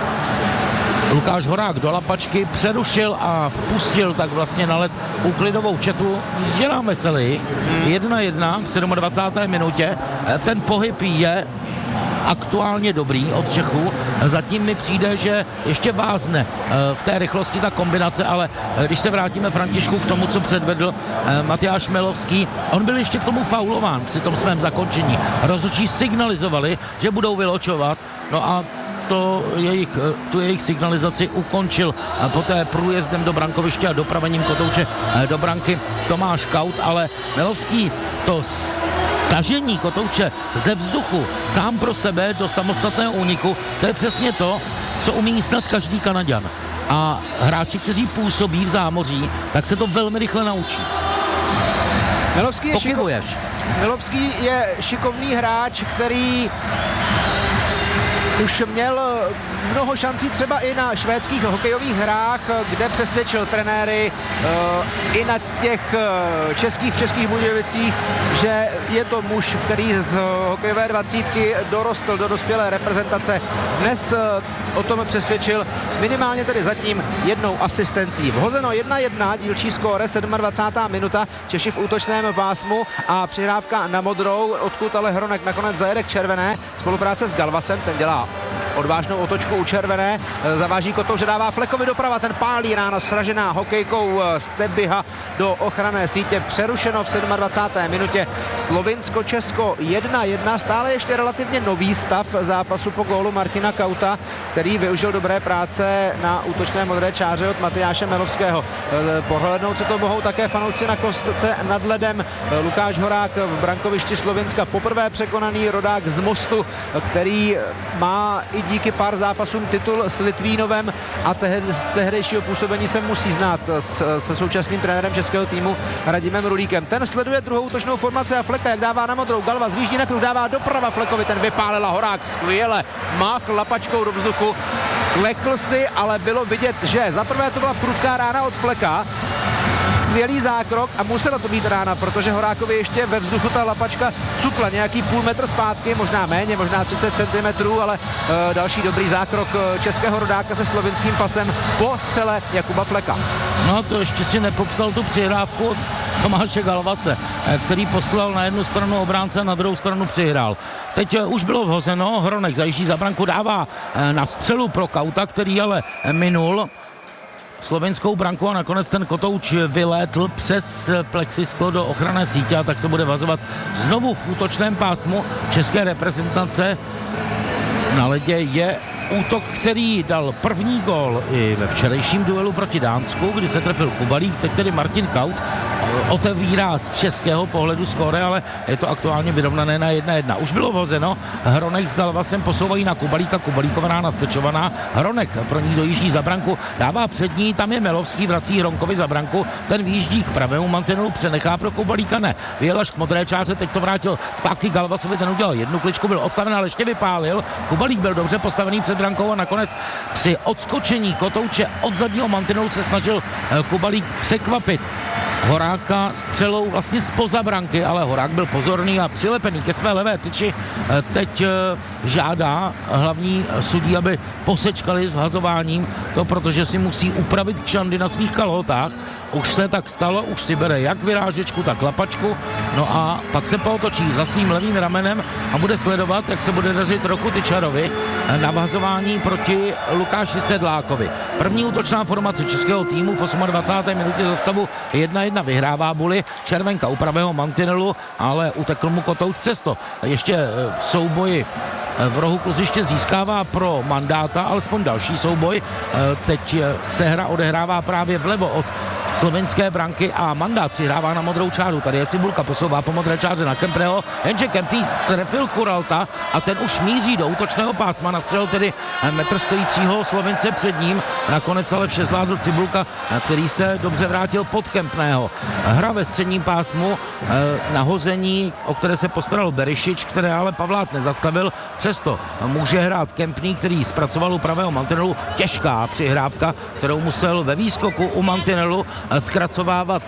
Lukáš Horák do lapačky, přerušil a vpustil tak vlastně na led úklidovou četu. Je nám veselý, jedna jedna v dvacáté sedmé minutě, ten pohyb je aktuálně dobrý od Čechů. Zatím mi přijde, že ještě vázne v té rychlosti ta kombinace, ale když se vrátíme, Františku, k tomu, co předvedl Matyáš Melovský, on byl ještě k tomu faulován při tom svém zakončení. Rozhodčí signalizovali, že budou vyločovat, no a to jejich, tu jejich signalizaci ukončil poté průjezdem do brankoviště a dopravením Kotouče do branky Tomáš Kaut, ale Melovský to tažení Kotouče ze vzduchu sám pro sebe do samostatného úniku, to je přesně to, co umí snad každý Kanaďan. A hráči, kteří působí v zámoří, tak se to velmi rychle naučí. Melovský je, Pokybuješ. šiko- Milovský je šikovný hráč, který už měl mnoho šancí třeba i na švédských hokejových hrách, kde přesvědčil trenéry i na těch českých v Českých Budějovicích, že je to muž, který z hokejové dvacítky dorostl do dospělé reprezentace. Dnes o tom přesvědčil minimálně tedy zatím jednou asistencí. Vhozeno jedna jedna, dílčí skóre, dvacátá sedmá minuta, Češi v útočném pásmu a přihrávka na modrou, odkud ale Hronek nakonec zajede k červené. Spolupráce s Galvasem, ten dělá odvážnou otočku u červené, zaváží Kotouč, že dává Flekovi doprava, ten pálí, rána sražená hokejkou Stebyha do ochranné sítě, přerušeno v dvacáté sedmé minutě. Slovinsko-Česko jedna jedna, stále ještě relativně nový stav zápasu po gólu Martina Kauta, který využil dobré práce na útočné modré čáře od Matyáše Melovského. Pohlednout se to mohou také fanoušci na kostce nad ledem. Lukáš Horák v brankovišti Slovinska, poprvé překonaný rodák z Mostu, který má i díky pár zápasům titul s Litvínovem a tehdy, z tehdejšího působení se musí znát s, se současným trenérem českého týmu Radimem Rulíkem. Ten sleduje druhou útočnou formaci a Fleka, jak dává na modrou, Galva zvíždí na kruh, dává doprava Flekovi, ten vypálila Horák skvěle, mách lapačkou do vzduchu, klekl si, ale bylo vidět, že zaprvé to byla prudká rána od Fleka, skvělý zákrok a musela to být rána, protože Horákovi ještě ve vzduchu ta lapačka cukla nějaký půl metr zpátky, možná méně, možná třicet centimetrů, ale e, další dobrý zákrok českého rodáka se slovinským pasem po střele Jakuba Fleka. No to ještě si nepopsal tu přihrávku od Tomáše Galvase, který poslal na jednu stranu obránce a na druhou stranu přihrál. Teď už bylo vhozeno, Hronek zajíždí za branku, dává na střelu pro Kauta, který ale minul slovinskou branku a nakonec ten Kotouč vylétl přes plexisklo do ochranné sítě a tak se bude vazovat znovu v útočném pásmu české reprezentace. Na ledě je útok, který dal první gól i ve včerejším duelu proti Dánsku, kdy se trefil Kubalík, teď tedy Martin Kaut otevírá z českého pohledu skóre, ale je to aktuálně vyrovnané na jedna jedna. Už bylo vhozeno, Hronek s Galvasem posouvají na Kubalíka, Kubalíková rána stečovaná, Hronek pro ní dojíždí za branku, dává před ní, tam je Melovský, vrací Hronkovi za branku, ten výjíždí k pravému mantinelu, přenechá pro Kubalíka, ne, vyjel až k modré čáře, teď to vrátil zpátky Galvasovi, ten udělal jednu kličku, byl odstaven, ale ještě vypálil, Kubalík byl dobře postavený před brankou a nakonec při odskočení Kotouče od zadního mantinelu se snažil Kubalík překvapit Horáka střelou vlastně spoza branky, ale Horák byl pozorný a přilepený ke své levé tyči. Teď žádá hlavní sudí, aby posečkali s vhazováním, to protože si musí upravit kšandy na svých kalhotách. Už se tak stalo, už si bere jak vyrážečku, tak lapačku, no a pak se pootočí za svým levým ramenem a bude sledovat, jak se bude dařit Roku Tyčarovi na vhazování proti Lukáši Sedlákovi. První útočná formace českého týmu v dvacáté osmé minutě za stavu jedna jedna vyhrává Buli, červenka u pravého mantinelu, ale utekl mu Kotouč přesto. Ještě v souboji v rohu kluziště získává pro Mandáta alespoň další souboj. Teď se hra odehrává právě vlevo od slovenské branky a Mandát přihrává na modrou čáru. Tady je Cibulka, posouvá po modré čáře na Kempreho, jenže Kempný trefil Kuralta a ten už míří do útočného pásma, nastřelil tedy metr stojícího Slovince před ním, nakonec ale vše zvládl Cibulka, který se dobře vrátil pod Kempného. Hra ve středním pásmu, nahození, o které se postaral Berišič, které ale Pavlát nezastavil, přesto může hrát Kempný, který zpracoval u pravého mantinelu, těžká přihrávka, kterou musel ve výskoku u mantinelu zkracovávat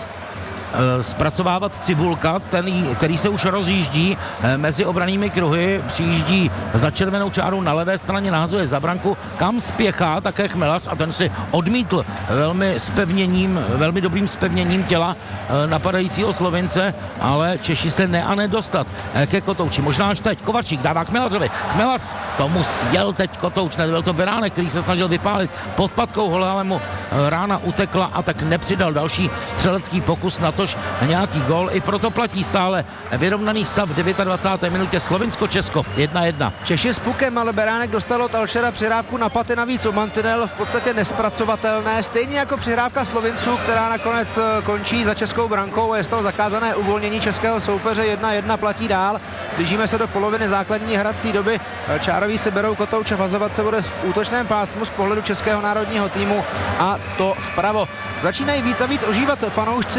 zpracovávat Cibulka, ten, který se už rozjíždí mezi obranými kruhy, přijíždí za červenou čáru na levé straně, nahazuje za branku, kam spěchá také Chmelař a ten si odmítl velmi spevněním, velmi dobrým spevněním těla napadajícího Slovince, ale Češi se ne a nedostat ke Kotouči. Možná až teď Kovačík dává Chmelařovi. Chmelař tomu sjel teď Kotouč, nebyl to Beránek, který se snažil vypálit pod patkou hola, ale mu rána utekla a tak nepřidal další střelecký pokus na to nějaký gól, i proto platí stále vyrovnaný stav v dvacáté deváté minutě Slovinsko-Česko jedna jedna. Češi s pukem, ale Beránek dostal od Alšera přihrávku na paty navíc o mantinel, v podstatě nespracovatelné, stejně jako přihrávka Slovinců, která nakonec končí za českou brankou a je z toho zakázané uvolnění českého soupeře jedna jedna platí dál. Blížíme se do poloviny základní hrací doby, čároví si berou Kotouč a vazovat se bude v útočném pásmu z pohledu českého národního týmu a to vpravo. Začínají víc a víc ožívat fanoušci, poměrně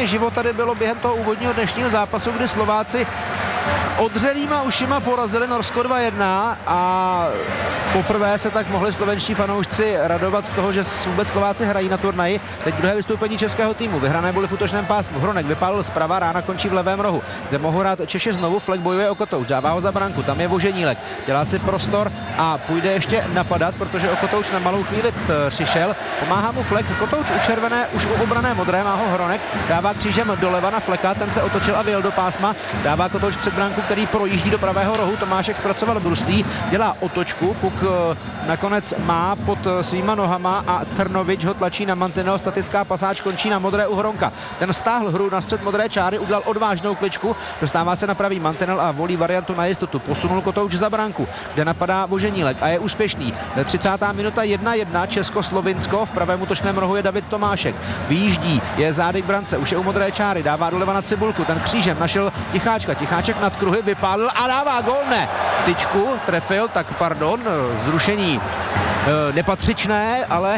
hodně život tady bylo během toho úvodního dnešního zápasu, kdy Slováci s odřelýma ušima porazili Norsko dva jedna a poprvé se tak mohli slovenští fanoušci radovat z toho, že vůbec Slováci hrají na turnaji. Teď druhé vystoupení českého týmu. Vyhrané byly v útočném pásmu. Hronek vypálil zprava, rána končí v levém rohu, kde mohou hrát Češi znovu. Flek bojuje o Kotouč, dává ho za branku, tam je Voženílek, dělá si prostor a půjde ještě napadat, protože o Kotouč na malou chvíli přišel. Pomáhá mu Flek, Kotouč u červené, už u obrané modré, má ho Hronek, dává křížem doleva na Fleka, ten se otočil a vyjel do pásma, dává Kotouč před branku, který projíždí do pravého rohu. Tomášek zpracoval brustý, dělá otočku, puk nakonec má pod svýma nohama a Trnovič ho tlačí na mantinel, statická pasáž končí na modré u Hronka. Ten stáhl hru na střed modré čáry, udělal odvážnou kličku, dostává se na pravý mantinel a volí variantu na jistotu. Posunul Kotouč za branku, kde napadá Voženílek a je úspěšný. třicátá minuta jedna jedna, Českoslovinsko, v pravém útočném rohu je David Tomášek. Vyjíždí, je zády k brance, už je u modré čáry, dává doleva na Cibulku, ten křížem našel Ticháčka, Ticháček nad kruhy vypálil a dává gól, ne. Tyčku trefil, tak pardon, zrušení e, nepatřičné, ale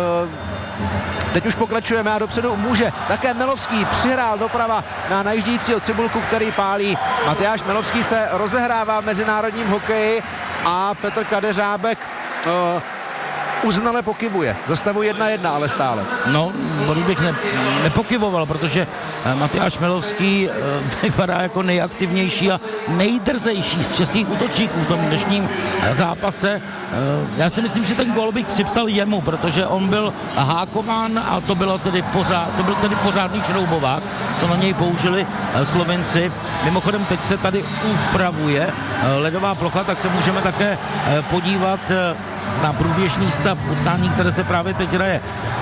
e, teď už pokračujeme a dopředu může také Melovský, přihrál doprava na najíždějícího Cibulku, který pálí. Matyáš Melovský se rozehrává v mezinárodním hokeji a Petr Kadeřábek e, uznale pokybuje. Za stavu jedna jedna, ale stále. No, bych ne, nepokyvoval, protože Matyáš Melovský vypadá jako nejaktivnější a nejdrzejší z českých útočníků v tom dnešním zápase. Já si myslím, že ten gól bych připsal jemu, protože on byl hákován a to bylo tedy pořád, to byl tedy pořádný šroubovák, co na něj použili Slovenci. Mimochodem teď se tady upravuje ledová plocha, tak se můžeme také podívat na průběžný stav utkání, které se právě teď hraje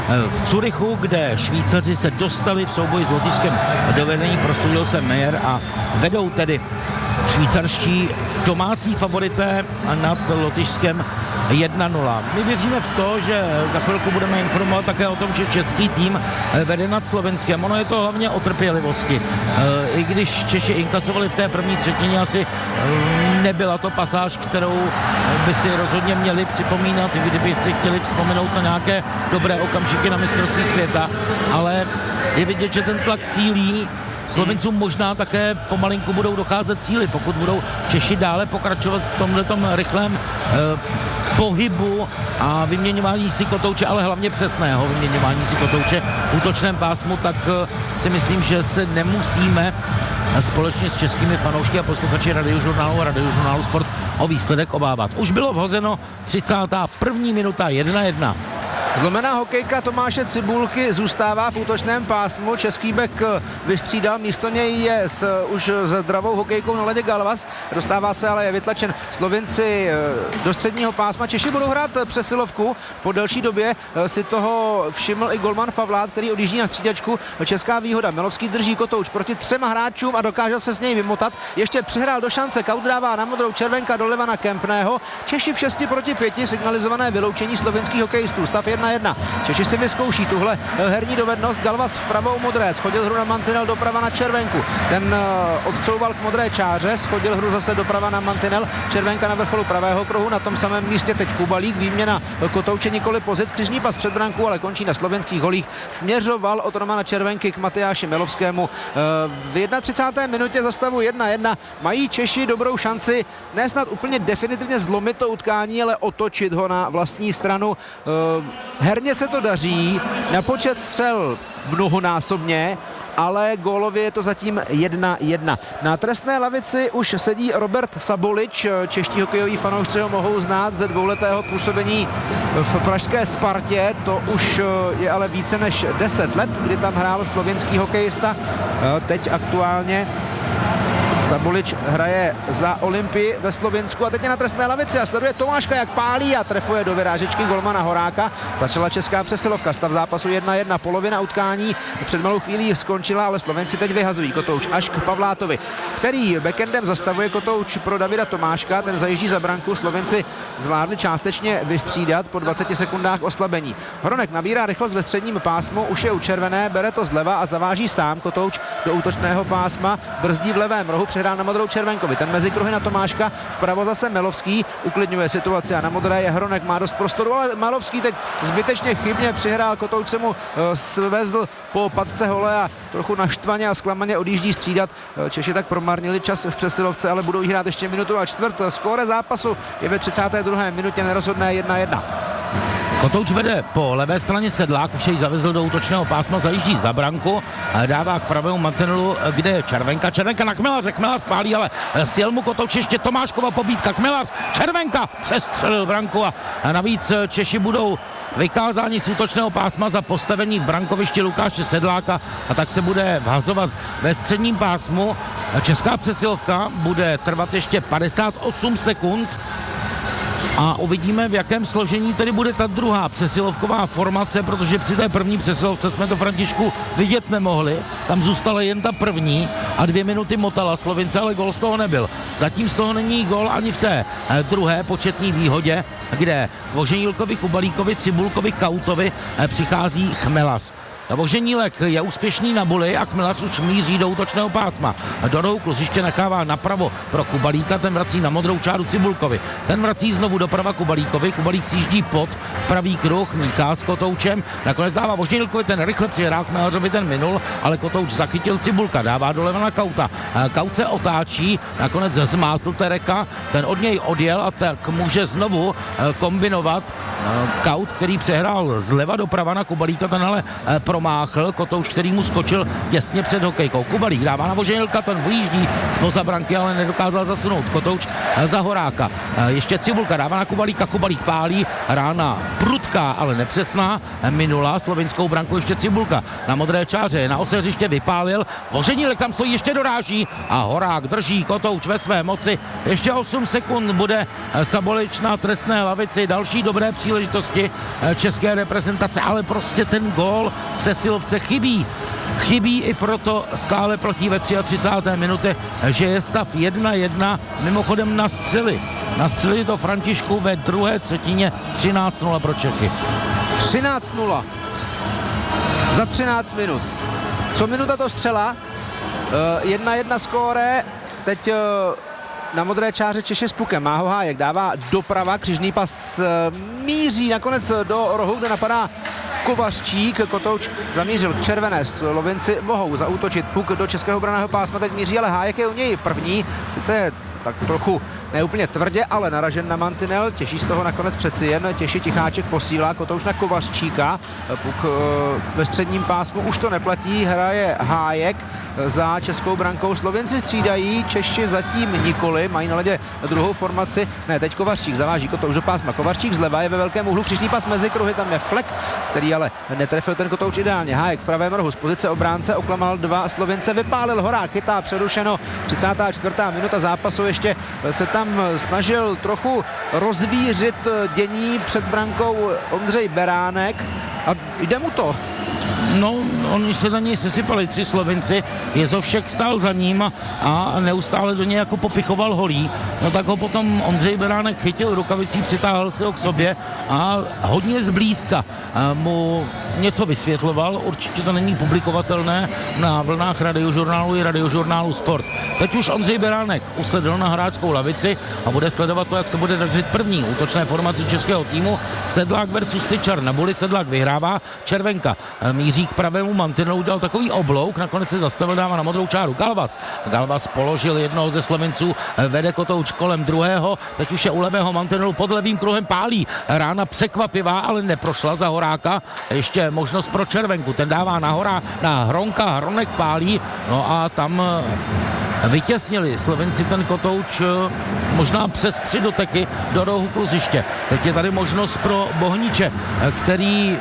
v Curychu, kde Švýcaři se dostali v souboji s Lotyšskem do vedení, prosadil se Meyer a vedou tedy švýcarští domácí favorité nad Lotyšskem jedna nula. My věříme v to, že za chvilku budeme informovat také o tom, že český tým vede nad Slovenskem. Ono je to hlavně o trpělivosti. I když Češi inkasovali v té první třetině, asi nebyla to pasáž, kterou by si rozhodně měli připomínat, kdyby si chtěli vzpomenout na nějaké dobré okamžiky na mistrovství světa, ale je vidět, že ten tlak sílí. Slovencům možná také pomalinku budou docházet síly, pokud budou Češi dále pokračovat v tomhletom rychlém eh, pohybu a vyměňování si Kotouče, ale hlavně přesného vyměňování si Kotouče v útočném pásmu, tak eh, si myslím, že se nemusíme společně s českými fanoušky a posluchači Radiožurnálu a Radiožurnálu Sport o výsledek obávat. Už bylo vhozeno třicátá první minuta jedna jedna. Zlomená hokejka Tomáše Cibulky zůstává v útočném pásmu. Český bek vystřídal, místo něj je s už zdravou hokejkou na ledě Galvas. Dostává se, ale je vytlačen Slovinci do středního pásma. Češi budou hrát přesilovku. Po delší době si toho všiml i golman Pavlát, který odjíždí na střídačku. Česká výhoda. Melovský drží Kotouč proti třema hráčům a dokáže se s něj vymotat. Ještě přihrál do šance, Kaut dává na modrou, červenka doleva na Kempného. Češi v šesti proti pěti, signalizované vyloučení slovenských hokejistů. Stav jedna jedna. Češi si vyzkouší tuhle herní dovednost. Galvas vpravo modré, schodil hru na mantinel, doprava na červenku. Ten odcouval k modré čáře, schodil hru zase doprava na mantinel. Červenka na vrcholu pravého kruhu, na tom samém místě teď Kubalík, výměna Kotouče, nikoli pozic, křižní pas před brankou, ale končí na slovenských holích. Směřoval od Romana Červenky k Matyáši Melovskému. V třicáté jedné minutě za stavu jedna jedna mají Češi dobrou šanci ne snad úplně definitivně zlomit to utkání, ale otočit ho na vlastní stranu. Herně se to daří, na počet střel mnohonásobně, ale gólově je to zatím jedna jedna. Na trestné lavici už sedí Robert Sabolič, čeští hokejoví fanoušci ho mohou znát ze dvouletého působení v pražské Spartě, to už je ale více než deset let, kdy tam hrál slovinský hokejista, teď aktuálně Sabolič hraje za Olympii ve Slovinsku a teď je na trestné lavici a sleduje Tomáška, jak pálí a trefuje do vyrážečky golmana Horáka. Začala česká přesilovka, stav zápasu jedna jedna, polovina utkání před malou chvílí skončila, ale Slovenci teď vyhazují. Kotouč až k Pavlátovi, který backendem zastavuje Kotouč pro Davida Tomáška, ten zajíždí za branku. Slovenci zvládli částečně vystřídat po dvaceti sekundách oslabení. Hronek nabírá rychlost ve středním pásmu, už je u červené, bere to zleva a zaváží sám Kotouč do útočného pásma, brzdí v levém rohu, přihrál na modrou Červenkovi. Ten mezi kruhy na Tomáška, vpravo zase Melovský, uklidňuje situaci a na modré je Hronek, má dost prostoru, ale Melovský teď zbytečně chybně přihrál, Kotouč se mu svezl po patce hole a trochu naštvaně a zklamaně odjíždí střídat. Češi tak promarnili čas v přesilovce, ale budou hrát ještě minutu a čtvrt. Skóre zápasu je ve třicáté druhé minutě nerozhodné jedna jedna. Kotouč vede po levé straně Sedlák, už jej zavezl do útočného pásma, zajíždí za branku, dává k pravému mantinelu, kde je Červenka. Červenka na Chmelaře, Chmelař pálí, ale sjel mu Kotouč, ještě Tomáškova pobídka, Chmelař, Červenka přestřelil branku a navíc Češi budou vykázáni z útočného pásma za postavení v brankovišti Lukáše Sedláka a tak se bude vhazovat ve středním pásmu. Česká přesilovka bude trvat ještě padesát osm sekund a uvidíme, v jakém složení tedy bude ta druhá přesilovková formace, protože při té první přesilovce jsme to, Františku, vidět nemohli. Tam zůstala jen ta první a dvě minuty motala Slovince, ale gol z toho nebyl. Zatím z toho není gol ani v té druhé početní výhodě, kde Voženílkovi, Kubalíkovi, Cibulkovi, Kautovi přichází Chmelař. Voženílek je úspěšný na buli a Chmelař už míří do útočného pásma. Do rohu kluziště nechává napravo pro Kubalíka, ten vrací na modrou čáru Cibulkovi. Ten vrací znovu doprava Kubalíkovi, Kubalík sjíždí pod pravý kruh, míchá s Kotoučem, nakonec dává Voženílkovi, ten rychle přihrál Chmelařovi, ten minul, ale Kotouč zachytil Cibulka, dává doleva na Kauta. Kaut se otáčí, nakonec zmátl Tereka, ten od něj odjel a tak může znovu kombinovat Kaut, který přehrál zleva doprava na Kubalíka, ten ale promáchl, Kotouč, který mu skočil těsně před hokejkou. Kubalík dává na Voženilka, ten vyjíždí zpoza branky, ale nedokázal zasunout. Kotouč za Horáka. Ještě Cibulka dává na Kubalíka, Kubalík pálí, rána prudká, ale nepřesná, minula slovinskou branku ještě Cibulka. Na modré čáře, na ose hřiště vypálil, Voženilek tam stojí, ještě doráží a Horák drží Kotouč ve své moci. Ještě osm sekund bude Sabolič na trestné lavici, další dobré příležitosti české reprezentace, ale prostě ten gól v přesilovce chybí. Chybí i proto stále platí ve třicáté třetí minutě, že je stav jedna jedna, mimochodem na střely. Na střely to, Františku, ve druhé třetině třináct nula pro Čechy. třináct nula. Za třináct minut. Co minuta to střela? jedna jedna skóre. Teď na modré čáře Češi s pukem. Má ho Hájek, dává doprava, křižný pas míří nakonec do rohu, kde napadá Kovařčík. Kotouč zamířil k červené. Slovinci mohou zaútočit, puk do českého branného pásma teď míří, ale Hájek je u něj první. Sice je tak trochu neúplně tvrdě, ale naražen na mantinel. Těší z toho nakonec přeci jen. Těši Ticháček posílá, Kotouč na Kovařčíka. Puk ve středním pásmu už to neplatí. Hraje Hájek za českou brankou. Slovinci střídají, Češi zatím nikoli. Mají na ledě druhou formaci. Ne, teď Kovařčík zaváží Kotouč do pásma. Kovařčík zleva je ve velkém úhlu. Křižný pas mezi kruhy, tam je Flek, který ale netrefil ten Kotouč ideálně. Hájek v pravém rohu z pozice obránce oklamal dva Slovince. Vypálil Horák, chytá přerušeno. třicátá čtvrtá minuta zápasu. Ještě se tam snažil trochu rozvířit dění před brankou Ondřej Beránek a jde mu to. No, oni se na něj sesypali tři Slovinci, Jezovšek stál za ním a neustále do něj jako popichoval holí. No tak ho potom Ondřej Beránek chytil rukavicí, přitáhl si ho k sobě a hodně zblízka mu něco vysvětloval. Určitě to není publikovatelné na vlnách Radiožurnálu i Radiožurnálu Sport. Teď už Ondřej Beránek usedl na hráčskou lavici a bude sledovat to, jak se bude dařit první útočné formaci českého týmu. Sedlák versus Tyčar. Na buli Sedlák vyhrává, Červenka míří k pravému mantinelu, udělal takový oblouk, nakonec se zastavil, dává na modrou čáru Galvas. Galvas položil jednoho ze Slovinců, vede Kotouč kolem druhého, teď už je u levého mantinelu, pod levým kruhem pálí. Rána překvapivá, ale neprošla za Horáka. Ještě možnost pro Červenku, ten dává na, hora, na Hronka, Hronek pálí, no a tam vytěsnili Slovenci ten Kotouč možná přes tři doteky do rohu kluziště. Teď je tady možnost pro Bohniče, který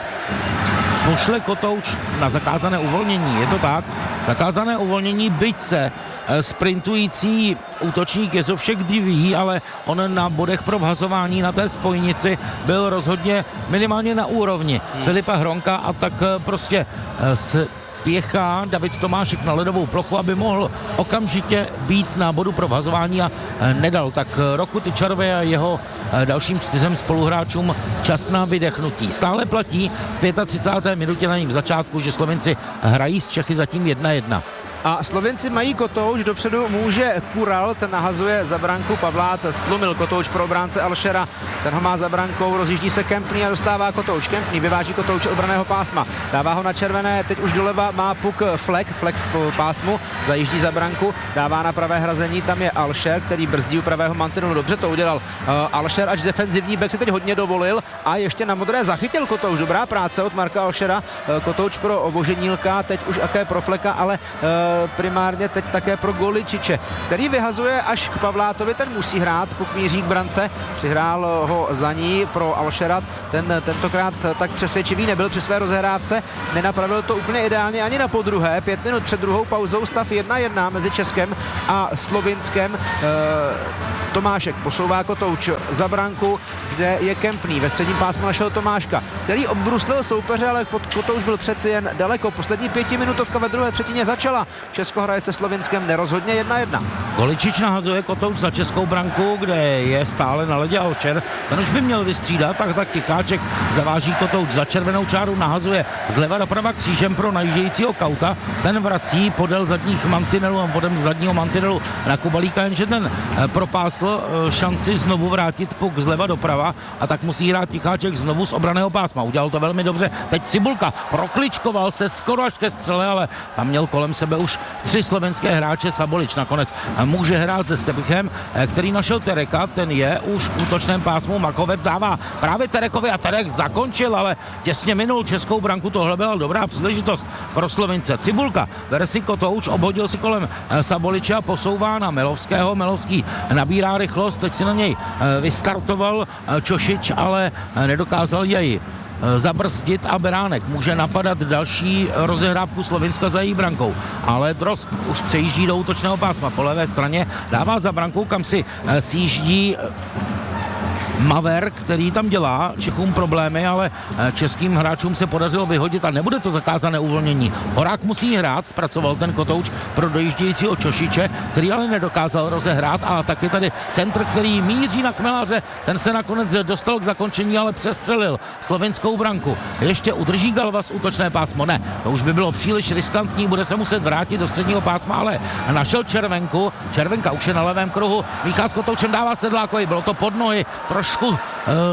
pošle Kotouč na zakázané uvolnění. Je to tak? Zakázané uvolnění, byť se sprintující útočník Jezovšek diví, ale on na bodech pro vhazování na té spojnici byl rozhodně minimálně na úrovni Filipa Hronka a tak prostě s pěchá David Tomášek na ledovou plochu, aby mohl okamžitě být na bodu pro vhazování a nedal tak Roku Tyčarovi a jeho dalším čtyřem spoluhráčům čas na vydechnutí. Stále platí v třicáté páté minutě na ním začátku, že Slovenci hrají s Čechy zatím jedna jedna. A Slovenci mají kotouč, dopředu může Kural, ten nahazuje za branku, Pavlát stlumil kotouč pro obránce Alšera, ten ho má za brankou, rozjíždí se Kempný a dostává kotouč. Kempný vyváží kotouč obraného pásma, dává ho na červené, teď už doleva má puk Flek, Flek v pásmu, zajíždí za branku, dává na pravé hrazení, tam je Alšer, který brzdí u pravého mantinelu, dobře to udělal. Uh, Alšer, ač defenzivní back si teď hodně dovolil a ještě na modré zachytil kotouč, dobrá práce od Marka Alšera, uh, kotouč pro Voženílka, teď už také pro Fleka, ale uh, primárně teď také pro Goličiče, který vyhazuje až k Pavlátovi, ten musí hrát, puk míří k brance, přihrál ho za ní pro Alšera, ten tentokrát tak přesvědčivý nebyl při své rozehrávce, nenapravil to úplně ideálně ani na podruhé, pět minut před druhou pauzou, stav jedna jedna mezi Českem a Slovinskem. Uh, Tomášek posouvá kotouč za branku, kde je Kempný. Ve středním pásmu našel Tomáška, který obruslil soupeře, ale pod kotouč byl přeci jen daleko. Poslední pětiminutovka ve druhé třetině začala. Česko hraje se Slovinskem nerozhodně jedna jedna. Goličič nahazuje kotouč za českou branku, kde je stále na ledě Alšer. Ten už by měl vystřídat, tak tak Ticháček zaváží kotouč za červenou čáru, nahazuje zleva doprava křížem pro najíždějícího Kauta. Ten vrací podél zadních mantinelů a podél zadního mantinelu na Kubalíka, jenže ten propásl šanci znovu vrátit puk zleva doprava a tak musí hrát Ticháček znovu z obraného pásma. Udělal to velmi dobře. Teď Cibulka prokličkoval se skoro až ke střele, ale tam měl kolem sebe už tři slovenské hráče. Sabolič nakonec může hrát se Stepichem, který našel Tereka, ten je už v útočném pásmu. Makovec dává právě Terekovi a Terek zakončil, ale těsně minul českou branku. Tohle byla dobrá příležitost pro Slovince. Cibulka bere si kotouč, obhodil si kolem Saboliče a posouvá na Melovského. Melovský nabírá rychlost, teď si na něj vystartoval Čošič, ale nedokázal jej zabrzdit a Beránek může napadat další rozehrávku Slovinska za její brankou. Ale Drosk už přejíždí do útočného pásma po levé straně, dává za brankou, kam si sjíždí Maver, který tam dělá Čechům problémy, ale českým hráčům se podařilo vyhodit a nebude to zakázané uvolnění. Horák musí hrát, zpracoval ten kotouč pro dojíždějícího Čošiče, který ale nedokázal rozehrát a taky tady centr, který míří na Chmelaře, ten se nakonec dostal k zakončení, ale přestřelil slovinskou branku. Ještě udrží Galvas útočné pásmo, ne, to už by bylo příliš riskantní, bude se muset vrátit do středního pásma, ale našel červenku, červenka už je na levém kruhu, míchá s kotoučem, dává Sedlákovi, bylo to pod nohy, trošku uh,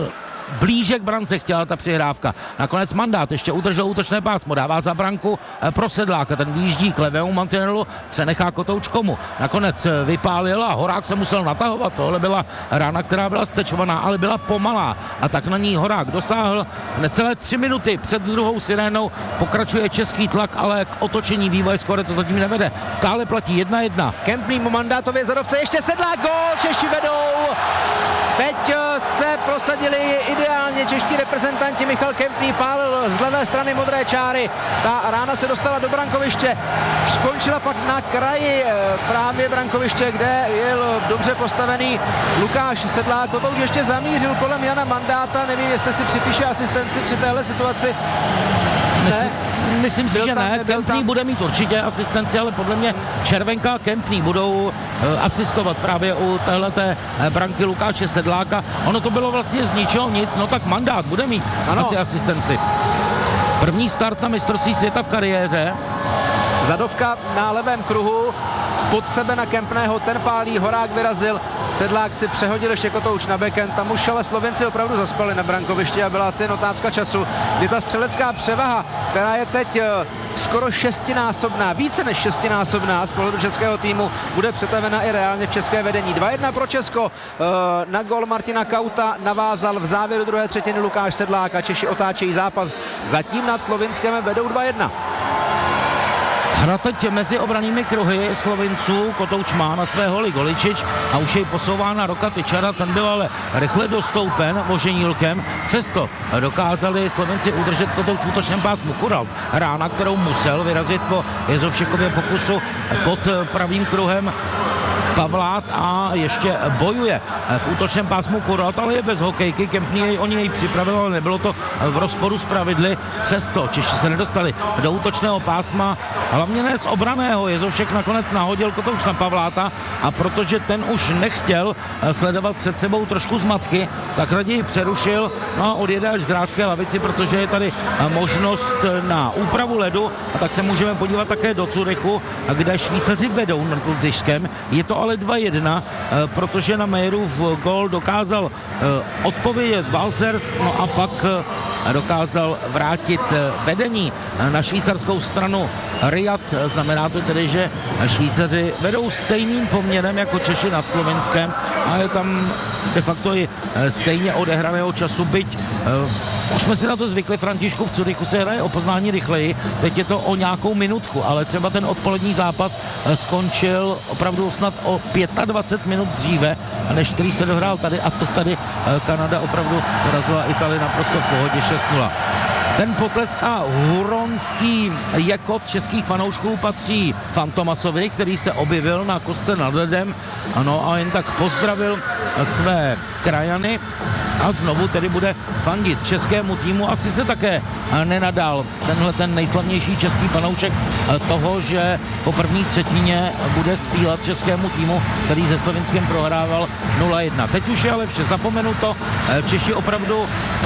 blíže k brance chtěla ta přihrávka. Nakonec Mandát ještě udržel útočné pásmo, dává za branku pro Sedláka, ten výjíždí k levému mantinelu, přenechá kotouč komu. Nakonec vypálil a Horák se musel natahovat, tohle byla rána, která byla stečovaná, ale byla pomalá a tak na ní Horák dosáhl. Necelé tři minuty před druhou sirénou pokračuje český tlak, ale k otočení vývoje skóre to zatím nevede. Stále platí jedna jedna. Kempný mu Mandátově zadovce, ještě Sedlák, gól, Češi vedou. Teď se prosadili ideálně čeští reprezentanti. Michal Kempný pálil z levé strany modré čáry. Ta rána se dostala do brankoviště. Skončila pak na kraji právě brankoviště, kde jel dobře postavený Lukáš Sedlák. To už ještě zamířil kolem Jana Mandáta. Nevím, jestli si připíše asistenci při téhle situaci. Myslím, myslím si, Byl že tam, ne. Kempný tam. bude mít určitě asistenci, ale podle mě Červenka a Kempný budou uh, asistovat právě u téhleté uh, branky Lukáše Sedláka. Ono to bylo vlastně z ničeho nic, no tak Mandát bude mít ano. asi asistenci. První start na mistrovství světa v kariéře. Zadovka na levém kruhu, pod sebe na Kempného, ten pálí, Horák vyrazil, Sedlák si přehodil ještě kotouč na backend, tam už ale Slovenci opravdu zaspali na brankovišti a byla asi jen otázka času, kdy ta střelecká převaha, která je teď skoro šestinásobná, více než šestinásobná z pohledu českého týmu, bude přetavena i reálně v české vedení. dva jedna pro Česko, na gól Martina Kauta navázal v závěru druhé třetiny Lukáš Sedlák a Češi otáčejí zápas, zatím nad Slovinskem vedou dva jedna. Hra teď mezi obranými kruhy Slovinců, kotouč má na své holi Goličič a už jej posouvá na Roka Tyčara, ten byl ale rychle dostoupen Voženílkem, přesto dokázali Slovenci udržet kotouč v útočném pásmu. Kural, rána, kterou musel vyrazit po Jezovšekově pokusu pod pravým kruhem Pavlát a ještě bojuje v útočném pásmu Kuralt, ale je bez hokejky, Kempný o něj připravil, ale nebylo to v rozporu s pravidly, přesto Češi se nedostali do útočného pásma, hlavně ne z obraného, Jezovšek nakonec nahodil kotouč na Pavláta a protože ten už nechtěl sledovat před sebou trošku zmatky, tak raději přerušil no a odjede až k hráčské lavici, protože je tady možnost na úpravu ledu a tak se můžeme podívat také do Curychu, kde Švýcaři vedou nad Lotyšskem. Je to ale dva jedna, protože na Mejrův gól dokázal odpovědět Balcers, no a pak dokázal vrátit vedení na švýcarskou stranu Riyad. Znamená to tedy, že Švýcaři vedou stejným poměrem jako Češi nad Slovenskem a je tam de facto i stejně odehraného času, byť uh, už jsme si na to zvykli, Františku, v Curychu se hraje o poznání rychleji, teď je to o nějakou minutku, ale třeba ten odpolední zápas uh, skončil opravdu snad o dvacet pět minut dříve, než který se dohrál tady a to tady uh, Kanada opravdu porazila Itálii naprosto v pohodě šest nula. Ten potlesk a huronský jekot českých fanoušků patří Fantomasovi, který se objevil na kostce nad ledem, ano, a jen tak pozdravil své krajany a znovu tedy bude fandit českému týmu. Asi se také nenadal tenhle ten nejslavnější český fanoušek toho, že po první třetině bude zpívat českému týmu, který se Slovinskem prohrával nula jedna. Teď už je ale vše zapomenuto. Češi opravdu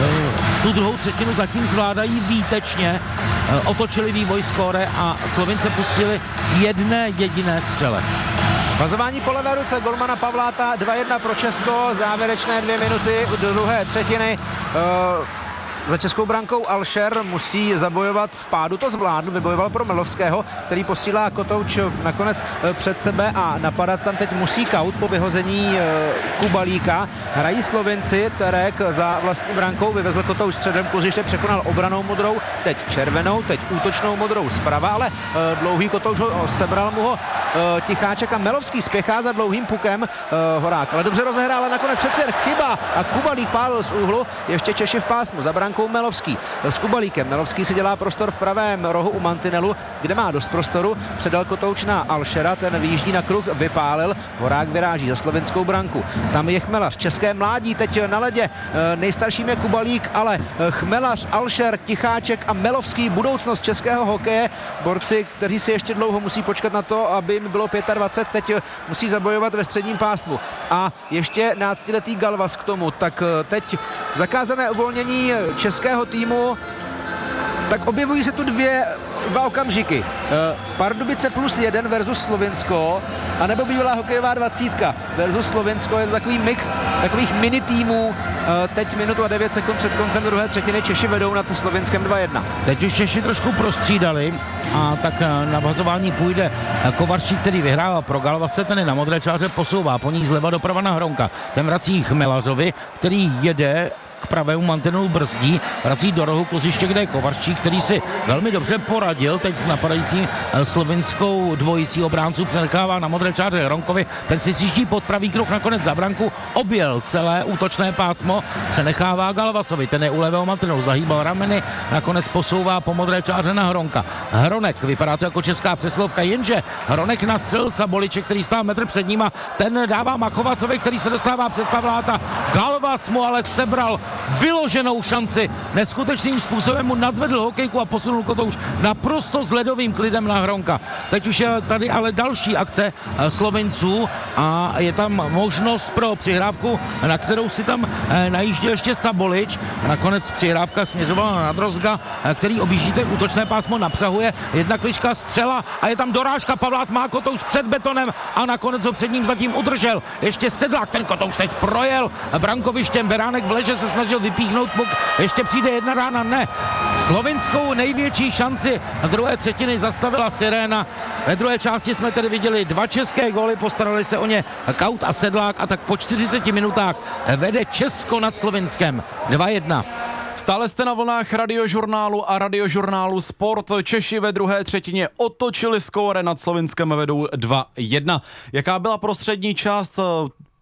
tu druhou třetinu zatím zvládají výtečně. Otočili vývoj skóre a Slovince pustili jedné jediné střele. Vazování po levé ruce golmana Pavláta, dva jedna pro Česko, závěrečné dvě minuty do druhé třetiny. Uh... Za českou brankou Alšer musí zabojovat v pádu, to zvládl, vybojoval pro Melovského, který posílá kotouč nakonec před sebe a napadat tam teď musí Kaut po vyhození Kubalíka. Hrají Slovinci, Terek za vlastní brankou vyvezl kotouč středem kluziště, překonal obranou modrou, teď červenou, teď útočnou modrou zprava, ale dlouhý kotouč ho sebral mu ho Ticháček a Melovský spěchá za dlouhým pukem Horák, ale dobře rozehrál, ale nakonec přece chyba a Kubalík pálil z úhlu, ještě Češi v pásmu za brankou Melovský s Kubalíkem. Melovský si dělá prostor v pravém rohu u mantinelu, kde má dost prostoru. Předal kotouč na Alšera, ten vyjíždí na kruh, vypálil. Horák vyráží za slovinskou branku. Tam je Chmelař, české mládí, teď na ledě. Nejstarším je Kubalík, ale Chmelař, Alšer, Ticháček a Melovský, budoucnost českého hokeje. Borci, kteří si ještě dlouho musí počkat na to, aby jim bylo dvacet pět, teď musí zabojovat ve středním pásmu. A ještě náctiletý Galvas k tomu. Tak teď zakázané uvolnění českého týmu, tak objevují se tu dvě, dva okamžiky. Pardubice plus jeden versus Slovinsko, anebo bývalá hokejová dvacítka versus Slovinsko. Je to takový mix takových mini týmů. Teď minutu a devět sekund před koncem druhé třetiny Češi vedou nad Slovinskem dva jedna. Teď už Češi trošku prostřídali a tak na vazování půjde Kovarčík, který vyhrál pro Galvase, ten je na modré čáře, posouvá po ní zleva doprava na Hronka. Ten vrací Chmelařovi, který jede k pravému mantinelu, brzdí, vrací do rohu kluziště, kde je Kovarčík, který si velmi dobře poradil teď s napadající slovinskou dvojicí obránců, přenechává na modré čáře Hronkovi, ten si sjíždí pod pravý kruh, nakonec za branku, objel celé útočné pásmo, přenechává Galvasovi, ten je u levého mantinelu, zahýbal rameny, nakonec posouvá po modré čáře na Hronka. Hronek, vypadá to jako česká přeslovka, jenže Hronek nastřelil Saboliče, který stál metr před ním a ten dává Makovacovi, který se dostává před Pavláta. Galvas mu ale sebral vyloženou šanci. Neskutečným způsobem mu nadzvedl hokejku a posunul kotouč naprosto s ledovým klidem na Hronka. Teď už je tady ale další akce Slovinců a je tam možnost pro přihrávku, na kterou si tam najížděl ještě Sabolič. Nakonec přihrávka směřovala na Drozga, který objíždí ten útočné pásmo, napřahuje jedna klička, střela a je tam dorážka. Pavlát má kotouč před betonem a nakonec ho před ním zatím udržel. Ještě Sedlák ten kotouč teď projel brankovištěm, Beránek v leže se snažil vypíchnout puk, ještě přijde jedna rána, ne. Slovinskou největší šanci na druhé třetiny zastavila Siréna. Ve druhé části jsme tedy viděli dva české góly, postarali se o ně Kaut a Sedlák a tak po čtyřiceti minutách vede Česko nad Slovinskem dva jedna. Stále jste na vlnách Radiožurnálu a Radiožurnálu Sport. Češi ve druhé třetině otočili skóre, nad Slovinskem vedou dva jedna. Jaká byla prostřední část?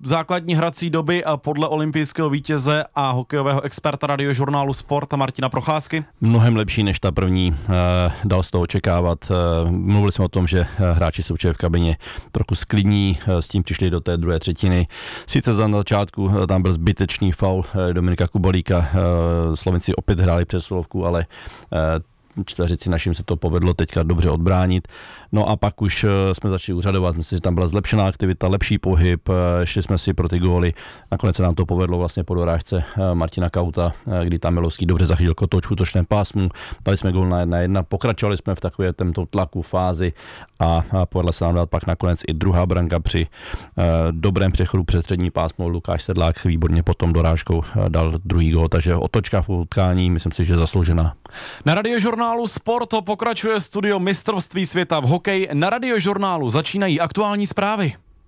základní hrací doby a podle olympijského vítěze a hokejového experta Radiožurnálu Sport Martina Procházky? Mnohem lepší než ta první, dal z toho očekávat. Mluvili jsme o tom, že hráči se určitě v kabině trochu sklidní, s tím přišli do té druhé třetiny. Sice na začátku tam byl zbytečný faul Dominika Kubalíka, Slovenci opět hráli přesilovku, ale čtveřici našim se to povedlo teďka dobře odbránit. No a pak už jsme začali úřadovat, myslím, že tam byla zlepšená aktivita, lepší pohyb, šli jsme si pro ty góly. Nakonec se nám to povedlo vlastně po dorážce Martina Kauta, kdy tam Milovský dobře zachytil kotouč v útočném pásmu. Dali jsme gól na jedna jedna, pokračovali jsme v takové tomto tlaku fázi a povedla se nám dát pak nakonec i druhá branka při dobrém přechodu přes střední pásmo. Lukáš Sedlák výborně potom dorážkou dal druhý gól, takže otočka v utkání, myslím si, že zasloužená. Na Radiožurnálu Sport pokračuje studio mistrovství světa v hokeji. Na Radiožurnálu začínají aktuální zprávy.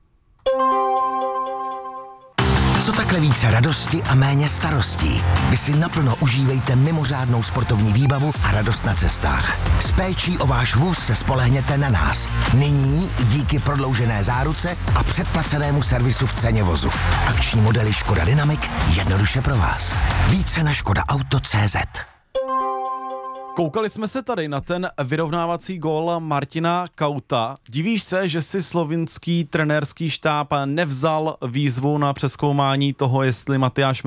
Co takhle více radosti a méně starostí. Vy si naplno užívejte mimořádnou sportovní výbavu a radost na cestách. S péčí o váš vůz se spolehněte na nás. Nyní i díky prodloužené záruce a předplacenému servisu v ceně vozu. Akční modely Škoda Dynamic jednoduše pro vás. Více na škoda auto tečka cé zet. Koukali jsme se tady na ten vyrovnávací gól Martina Kauta. Divíš se, že si slovinský trenérský štáb nevzal výzvu na přezkoumání toho, jestli Matyáš